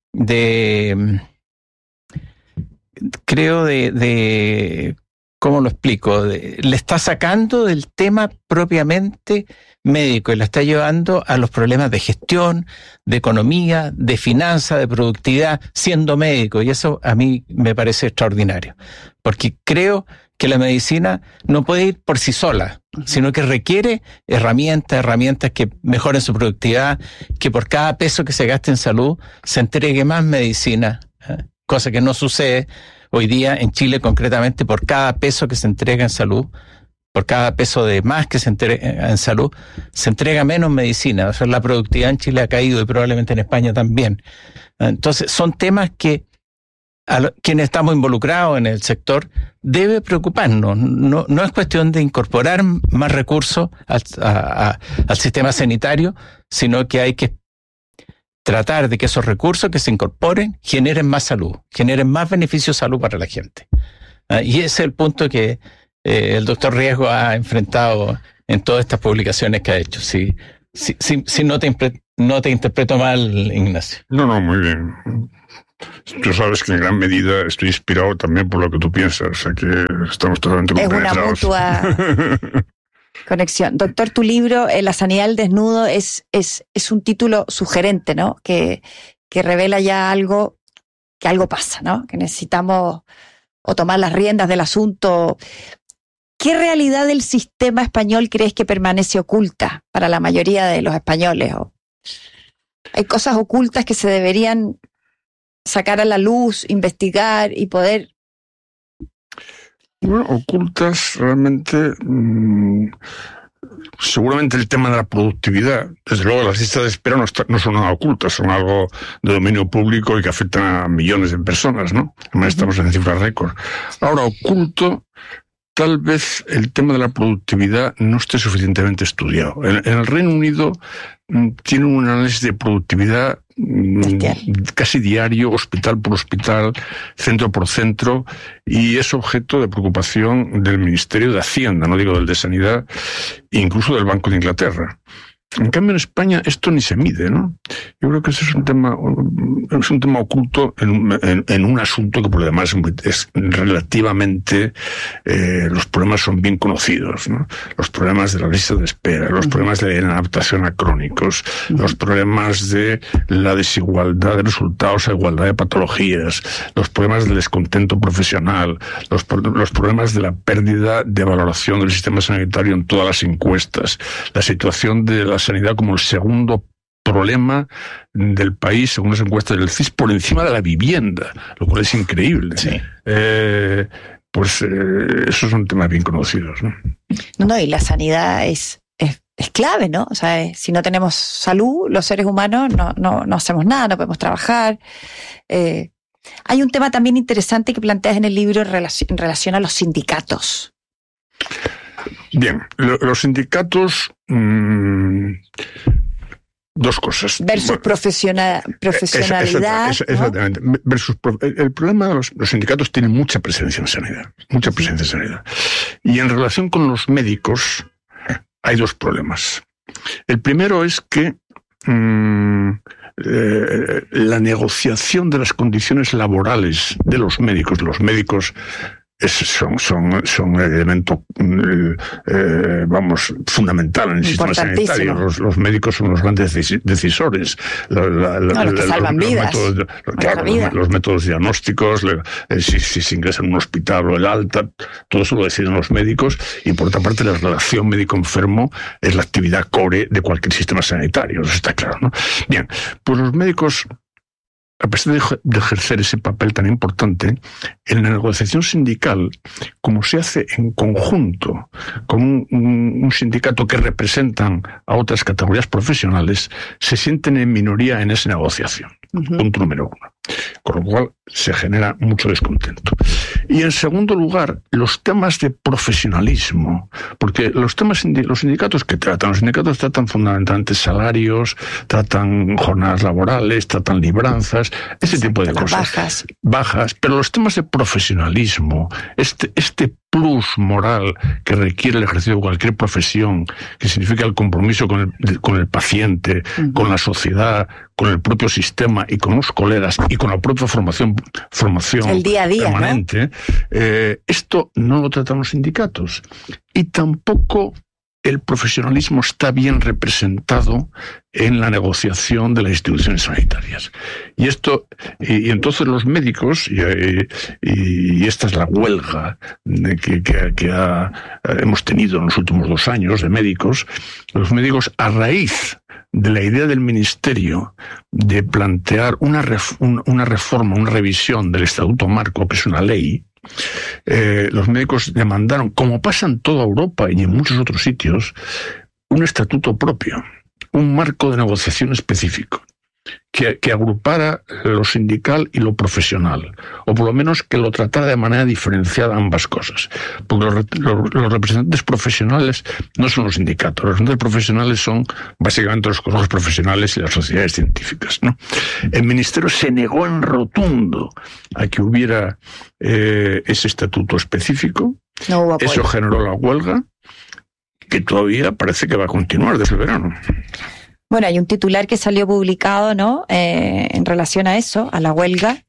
[SPEAKER 13] creo ¿cómo lo explico? Le está sacando del tema propiamente médico y la está llevando a los problemas de gestión, de economía, de finanzas, de productividad, siendo médico. Y eso a mí me parece extraordinario, porque creo que la medicina no puede ir por sí sola, sino que requiere herramientas que mejoren su productividad, que por cada peso que se gaste en salud se entregue más medicina, cosa que no sucede Hoy día en Chile, concretamente, por cada peso que se entrega en salud, por cada peso de más que se entrega en salud, se entrega menos medicina. O sea, la productividad en Chile ha caído y probablemente en España también. Entonces, son temas que a quienes estamos involucrados en el sector debe preocuparnos. No es cuestión de incorporar más recursos al sistema sanitario, sino que hay que tratar de que esos recursos que se incorporen generen más salud, generen más beneficios de salud para la gente. Y ese es el punto que el doctor Riesgo ha enfrentado en todas estas publicaciones que ha hecho. Si no te interpreto mal, Ignacio.
[SPEAKER 12] No, muy bien. Tú sabes que en gran medida estoy inspirado también por lo que tú piensas, o sea que estamos totalmente compenetrados.
[SPEAKER 11] Es una mutua conexión. Doctor, tu libro, La sanidad al desnudo, es un título sugerente, ¿no? Que revela ya que algo pasa, ¿no? Que necesitamos o tomar las riendas del asunto. ¿Qué realidad del sistema español crees que permanece oculta para la mayoría de los españoles? ¿Hay cosas ocultas que se deberían sacar a la luz, investigar y poder?
[SPEAKER 12] Bueno, ocultas realmente, seguramente el tema de la productividad. Desde luego las listas de espera no son nada ocultas, son algo de dominio público y que afectan a millones de personas, ¿no? Además estamos en cifras récord. Ahora, oculto, tal vez el tema de la productividad no esté suficientemente estudiado. En el Reino Unido tiene un análisis de productividad casi diario, hospital por hospital, centro por centro, y es objeto de preocupación del Ministerio de Hacienda, no digo del de Sanidad, incluso del Banco de Inglaterra. En cambio, en España esto ni se mide, ¿no? Yo creo que ese es un tema oculto en un asunto que por lo demás es relativamente, los problemas son bien conocidos, ¿no? Los problemas de la lista de espera, los problemas de la adaptación a crónicos, los problemas de la desigualdad de resultados, la igualdad de patologías, los problemas del descontento profesional, los problemas de la pérdida de valoración del sistema sanitario en todas las encuestas, la situación de la sanidad como el segundo problema del país, según las encuestas del CIS, por encima de la vivienda, lo cual es increíble. Sí. Esos son temas bien conocidos, ¿no?
[SPEAKER 11] No, y la sanidad es clave, ¿no? O sea, si no tenemos salud, los seres humanos no hacemos nada, no podemos trabajar. Hay un tema también interesante que planteas en el libro en relación a los sindicatos.
[SPEAKER 12] Bien, los sindicatos, dos cosas.
[SPEAKER 11] Versus profesionalidad.
[SPEAKER 12] Exactamente. ¿No? El problema de los sindicatos tienen mucha presencia en sanidad, Y en relación con los médicos hay dos problemas. El primero es que la negociación de las condiciones laborales de los médicos son elemento, fundamental en el sistema sanitario. Los médicos son los grandes decisores.
[SPEAKER 11] Los que salvan vidas.
[SPEAKER 12] Los métodos diagnósticos, si se ingresa en un hospital o el alta, todo eso lo deciden los médicos. Y por otra parte, la relación médico-enfermo es la actividad core de cualquier sistema sanitario. Eso está claro, ¿no? Bien, pues los médicos, a pesar de ejercer ese papel tan importante, en la negociación sindical, como se hace en conjunto con un sindicato que representan a otras categorías profesionales, se sienten en minoría en esa negociación. Punto número uno. Con lo cual se genera mucho descontento. Y en segundo lugar, los temas de profesionalismo, porque los sindicatos que tratan, fundamentalmente salarios, tratan jornadas laborales, tratan libranzas, ese tipo de cosas. Bajas, pero los temas de profesionalismo, este plus moral que requiere el ejercicio de cualquier profesión, que significa el compromiso con el paciente, con la sociedad, con el propio sistema y con los colegas y con la propia formación
[SPEAKER 11] el día a día,
[SPEAKER 12] permanente, ¿no? Esto no lo tratan los sindicatos. Y tampoco el profesionalismo está bien representado en la negociación de las instituciones sanitarias. Y entonces los médicos, y esta es la huelga que hemos tenido en los últimos 2 años de médicos, los médicos, a raíz de la idea del Ministerio de plantear una reforma, una revisión del Estatuto Marco, que es una ley, los médicos demandaron, como pasa en toda Europa y en muchos otros sitios, un estatuto propio, un marco de negociación específico, que agrupara lo sindical y lo profesional, o por lo menos que lo tratara de manera diferenciada ambas cosas. Porque los representantes profesionales no son los sindicatos, los representantes profesionales son básicamente los colegios profesionales y las sociedades científicas, ¿no? El Ministerio se negó en rotundo a que hubiera ese estatuto específico.
[SPEAKER 11] No hubo apoyo.
[SPEAKER 12] Eso generó la huelga, que todavía parece que va a continuar desde el verano.
[SPEAKER 11] Bueno, hay un titular que salió publicado, ¿no? En relación a eso, a la huelga.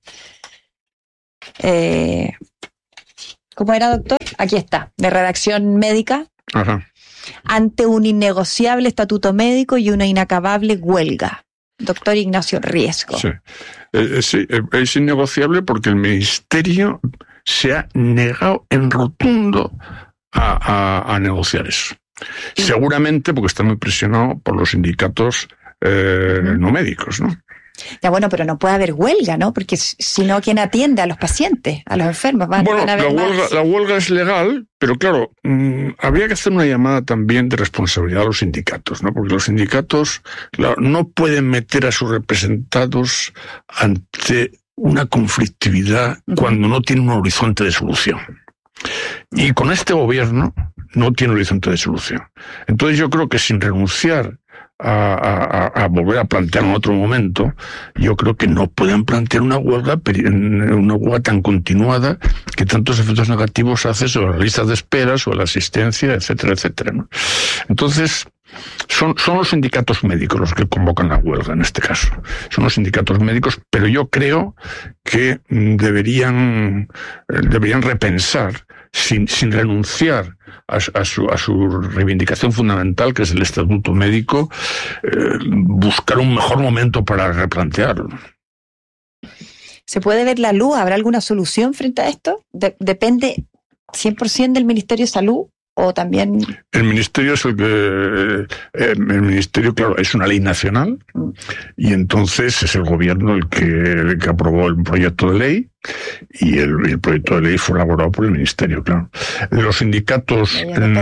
[SPEAKER 11] ¿Cómo era, doctor? Aquí está, de redacción médica.
[SPEAKER 12] Ajá.
[SPEAKER 11] Ante un innegociable estatuto médico y una inacabable huelga. Doctor Ignacio Riesco.
[SPEAKER 12] Sí. Sí, es innegociable porque el Ministerio se ha negado en rotundo a negociar eso. Seguramente porque está muy presionado por los sindicatos no médicos, ¿no?
[SPEAKER 11] Ya bueno, pero no puede haber huelga, ¿no? Porque si no, ¿quién atiende a los pacientes, a los enfermos? Van a haber
[SPEAKER 12] la huelga es legal, pero claro, habría que hacer una llamada también de responsabilidad a los sindicatos, ¿no? Porque los sindicatos, claro, no pueden meter a sus representados ante una conflictividad cuando no tienen un horizonte de solución. Y con este gobierno no tiene horizonte de solución. Entonces yo creo que sin renunciar a volver a plantear en otro momento, yo creo que no pueden plantear una huelga tan continuada que tantos efectos negativos hace sobre las listas de espera, sobre la asistencia, etcétera, etcétera, ¿no? Entonces, son los sindicatos médicos los que convocan la huelga en este caso. Son los sindicatos médicos, pero yo creo que deberían repensar, sin renunciar a su reivindicación fundamental, que es el estatuto médico, buscar un mejor momento para replantearlo.
[SPEAKER 11] ¿Se puede ver la luz? ¿Habrá alguna solución frente a esto? ¿Depende 100% del Ministerio de Salud? ¿O también...?
[SPEAKER 12] El Ministerio es el Ministerio, claro, es una ley nacional y entonces es el gobierno el que aprobó el proyecto de ley y el proyecto de ley fue elaborado por el Ministerio, claro. Los sindicatos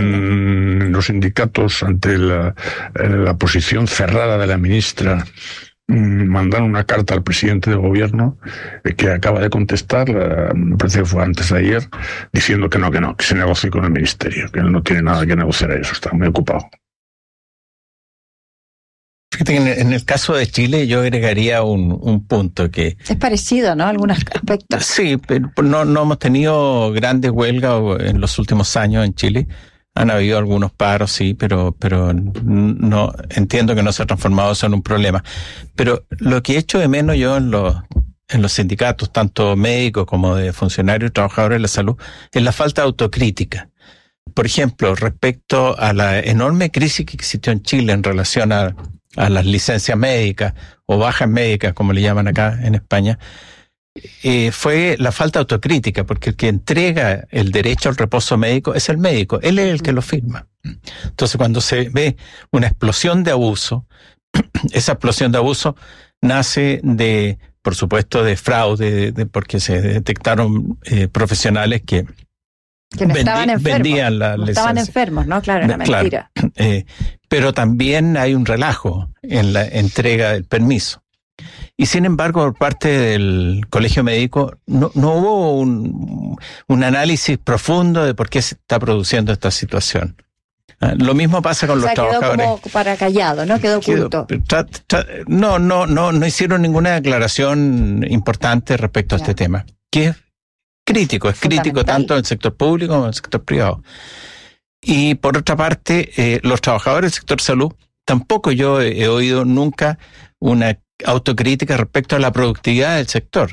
[SPEAKER 12] ante la posición cerrada de la ministra mandaron una carta al presidente del gobierno que acaba de contestar, me parece que fue antes de ayer, diciendo que se negocie con el ministerio, que él no tiene nada que negociar a eso, está muy ocupado.
[SPEAKER 13] Fíjate que en el caso de Chile yo agregaría un punto que...
[SPEAKER 11] Es parecido, ¿no? Algunos aspectos.
[SPEAKER 13] Sí, pero no hemos tenido grandes huelgas en los últimos años en Chile. Han habido algunos paros, sí, pero no entiendo que no se ha transformado eso en un problema. Pero lo que echo de menos yo en los sindicatos, tanto médicos como de funcionarios y trabajadores de la salud, es la falta de autocrítica. Por ejemplo, respecto a la enorme crisis que existió en Chile en relación a las licencias médicas o bajas médicas, como le llaman acá en España, fue la falta de autocrítica, porque el que entrega el derecho al reposo médico es el médico, él es el que lo firma. Entonces, cuando se ve una explosión de abuso, esa explosión de abuso nace por supuesto, de fraude, porque se detectaron profesionales que
[SPEAKER 11] no estaban enfermos,
[SPEAKER 13] vendían la
[SPEAKER 11] no
[SPEAKER 13] licencia.
[SPEAKER 11] Estaban enfermos, ¿no? Claro, era mentira.
[SPEAKER 13] Pero también hay un relajo en la entrega del permiso. Y sin embargo, por parte del Colegio Médico, no hubo un análisis profundo de por qué se está produciendo esta situación. Lo mismo pasa con los trabajadores.
[SPEAKER 11] Quedó como para callado, ¿no? Quedó oculto.
[SPEAKER 13] No hicieron ninguna declaración importante respecto a este tema. Que es crítico tanto en el sector público como en el sector privado. Y por otra parte, los trabajadores del sector salud, tampoco yo he oído nunca una autocrítica respecto a la productividad del sector.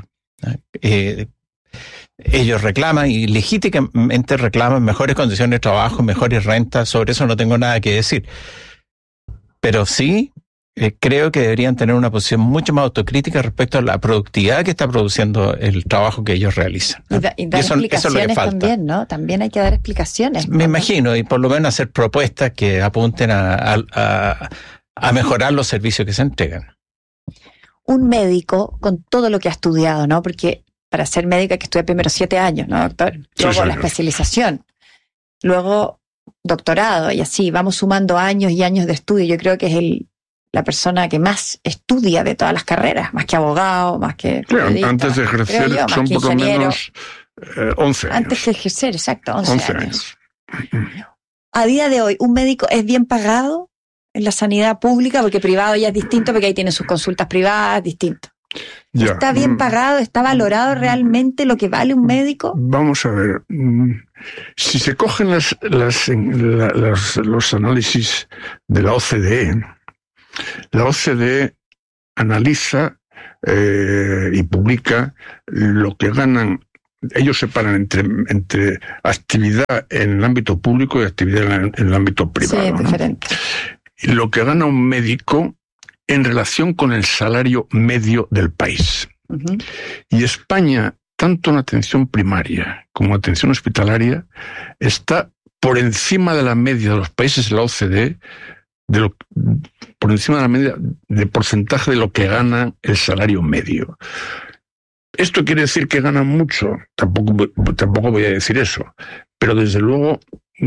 [SPEAKER 13] Ellos reclaman y legítimamente reclaman mejores condiciones de trabajo, mejores rentas, sobre eso no tengo nada que decir. Pero sí, creo que deberían tener una posición mucho más autocrítica respecto a la productividad que está produciendo el trabajo que ellos realizan.
[SPEAKER 11] Y dar explicaciones es lo que falta. También, ¿no? También hay que dar explicaciones.
[SPEAKER 13] Me imagino, y por lo menos hacer propuestas que apunten a mejorar los servicios que se entregan.
[SPEAKER 11] Un médico, con todo lo que ha estudiado, ¿no? Porque para ser médico hay que estudiar primero 7 años, ¿no, doctor? Luego la especialización, luego doctorado, y así vamos sumando años y años de estudio. Yo creo que es la persona que más estudia de todas las carreras, más que abogado, más que periodista,
[SPEAKER 12] antes de ejercer son por lo menos 11 años.
[SPEAKER 11] Antes de ejercer, exacto, 11 años. A día de hoy, ¿un médico es bien pagado en la sanidad pública? Porque privado ya es distinto, porque ahí tienen sus consultas privadas, distinto.
[SPEAKER 12] Ya.
[SPEAKER 11] ¿Está bien pagado? ¿Está valorado realmente lo que vale un médico?
[SPEAKER 12] Vamos a ver. Si se cogen los análisis de la OCDE analiza y publica lo que ganan. Ellos separan entre actividad en el ámbito público y actividad en el ámbito privado.
[SPEAKER 11] Sí, es diferente.
[SPEAKER 12] Lo que gana un médico en relación con el salario medio del país. Uh-huh. Y España, tanto en atención primaria como en atención hospitalaria, está por encima de la media de los países de la OCDE, por encima de la media de porcentaje de lo que gana el salario medio. ¿Esto quiere decir que ganan mucho? Tampoco voy a decir eso. Pero desde luego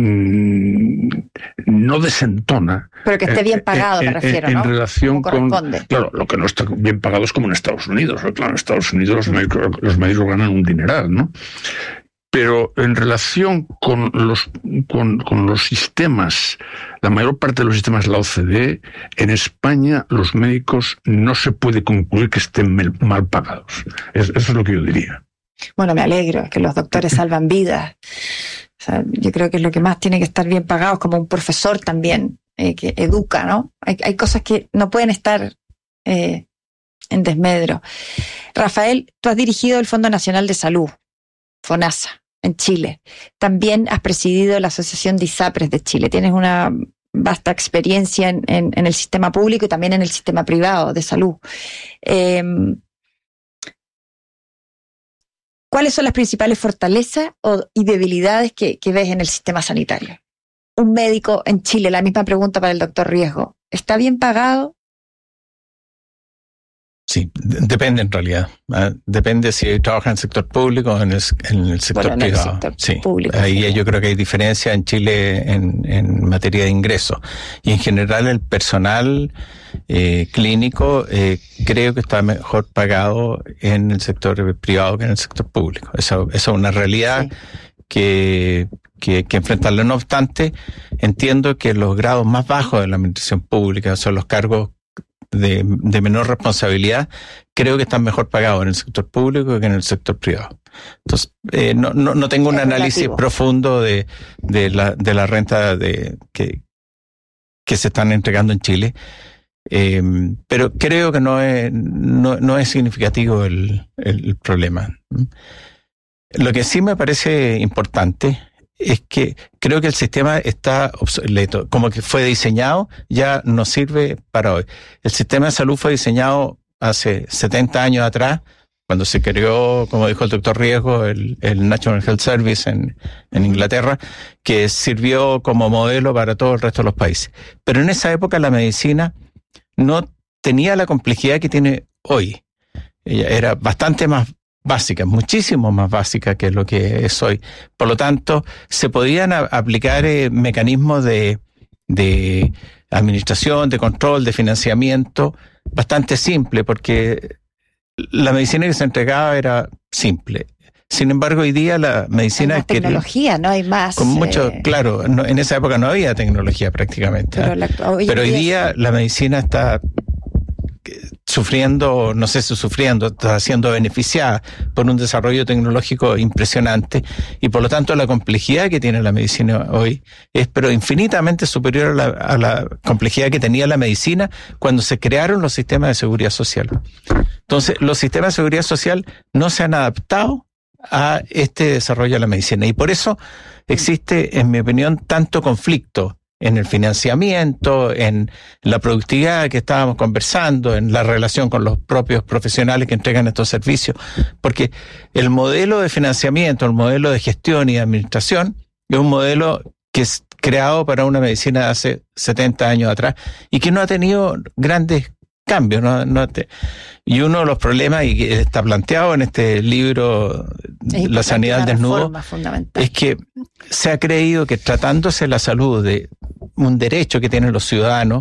[SPEAKER 12] no desentona.
[SPEAKER 11] Pero que esté bien pagado, me refiero, ¿no?
[SPEAKER 12] En relación con... Claro, lo que no está bien pagado es como en Estados Unidos. Claro, en Estados Unidos los médicos ganan un dineral, ¿no? Pero en relación con los sistemas, la mayor parte de los sistemas de la OCDE, en España los médicos no se puede concluir que estén mal pagados. Eso es lo que yo diría.
[SPEAKER 11] Bueno, me alegro, que los doctores salvan vidas. O sea, yo creo que es lo que más tiene que estar bien pagados, como un profesor también, que educa, ¿no? Hay cosas que no pueden estar en desmedro. Rafael, tú has dirigido el Fondo Nacional de Salud, FONASA, en Chile. También has presidido la Asociación de ISAPRES de Chile. Tienes una vasta experiencia en el sistema público y también en el sistema privado de salud. ¿Cuáles son las principales fortalezas y debilidades que ves en el sistema sanitario? Un médico en Chile, la misma pregunta para el doctor Riesgo, ¿está bien pagado?
[SPEAKER 13] Sí, depende en realidad. Depende si trabaja en el sector público o en el sector privado.
[SPEAKER 11] El sector público,
[SPEAKER 13] ahí
[SPEAKER 11] sí.
[SPEAKER 13] Yo creo que hay diferencia en Chile en materia de ingresos. Y en general el personal clínico creo que está mejor pagado en el sector privado que en el sector público. Eso es una realidad que enfrentarlo. No obstante, entiendo que los grados más bajos de la administración pública son los cargos de menor responsabilidad, creo que están mejor pagados en el sector público que en el sector privado. Entonces, no tengo un análisis profundo de la renta que se están entregando en Chile, pero creo que no es significativo el problema. Lo que sí me parece importante es que creo que el sistema está obsoleto. Como que fue diseñado, ya no sirve para hoy. El sistema de salud fue diseñado hace 70 años atrás, cuando se creó, como dijo el doctor Riesgo, el National Health Service en Inglaterra, que sirvió como modelo para todo el resto de los países. Pero en esa época la medicina no tenía la complejidad que tiene hoy. Ella era bastante más básica, muchísimo más básica que lo que es hoy. Por lo tanto, se podían aplicar mecanismos de administración, de control, de financiamiento bastante simple, porque la medicina que se entregaba era simple. Sin embargo, hoy día la medicina...
[SPEAKER 11] Hay más tecnología, ¿no? Hay más...
[SPEAKER 13] Con mucho, claro, en esa época no había tecnología prácticamente. Pero hoy día la medicina está sufriendo, no sé si sufriendo, está siendo beneficiada por un desarrollo tecnológico impresionante, y por lo tanto la complejidad que tiene la medicina hoy es pero infinitamente superior a la complejidad que tenía la medicina cuando se crearon los sistemas de seguridad social. Entonces, los sistemas de seguridad social no se han adaptado a este desarrollo de la medicina, y por eso existe, en mi opinión, tanto conflicto en el financiamiento, en la productividad que estábamos conversando, en la relación con los propios profesionales que entregan estos servicios, porque el modelo de financiamiento, el modelo de gestión y de administración es un modelo creado para una medicina de hace 70 años atrás y que no ha tenido grandes cambios. Y uno de los problemas, y que está planteado en este libro, La sanidad al desnudo, es que se ha creído que tratándose la salud de un derecho que tienen los ciudadanos,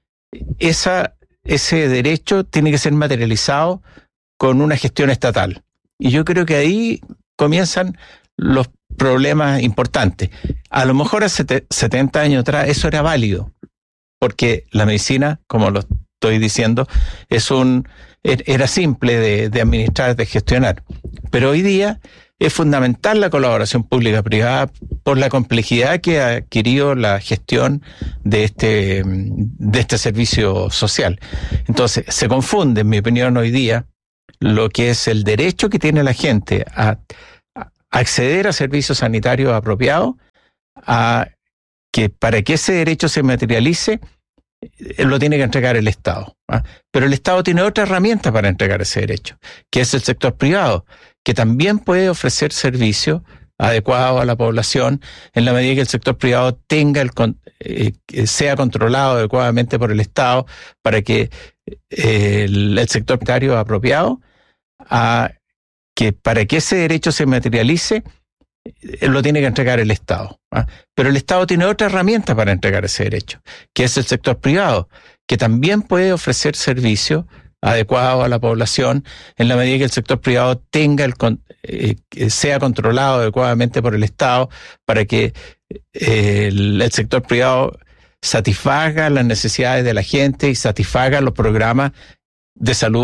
[SPEAKER 13] ese derecho tiene que ser materializado con una gestión estatal. Y yo creo que ahí comienzan los problemas importantes. A lo mejor hace 70 años atrás eso era válido, porque la medicina, como lo estoy diciendo, era simple de administrar, de gestionar. Pero hoy día es fundamental la colaboración pública-privada por la complejidad que ha adquirido la gestión de este servicio social. Entonces, se confunde, en mi opinión, hoy día, lo que es el derecho que tiene la gente a acceder a servicios sanitarios apropiados, que para que ese derecho se materialice, lo tiene que entregar el Estado. Pero el Estado tiene otra herramienta para entregar ese derecho, que es el sector privado, que también puede ofrecer servicios adecuados a la población en la medida que el sector privado sea controlado adecuadamente por el Estado para que el sector sanitario apropiado, que para que ese derecho se materialice, lo tiene que entregar el Estado. Pero el Estado tiene otra herramienta para entregar ese derecho, que es el sector privado, que también puede ofrecer servicios adecuados a la población en la medida que el sector privado sea controlado adecuadamente por el Estado para que el sector privado satisfaga las necesidades de la gente y satisfaga los programas de salud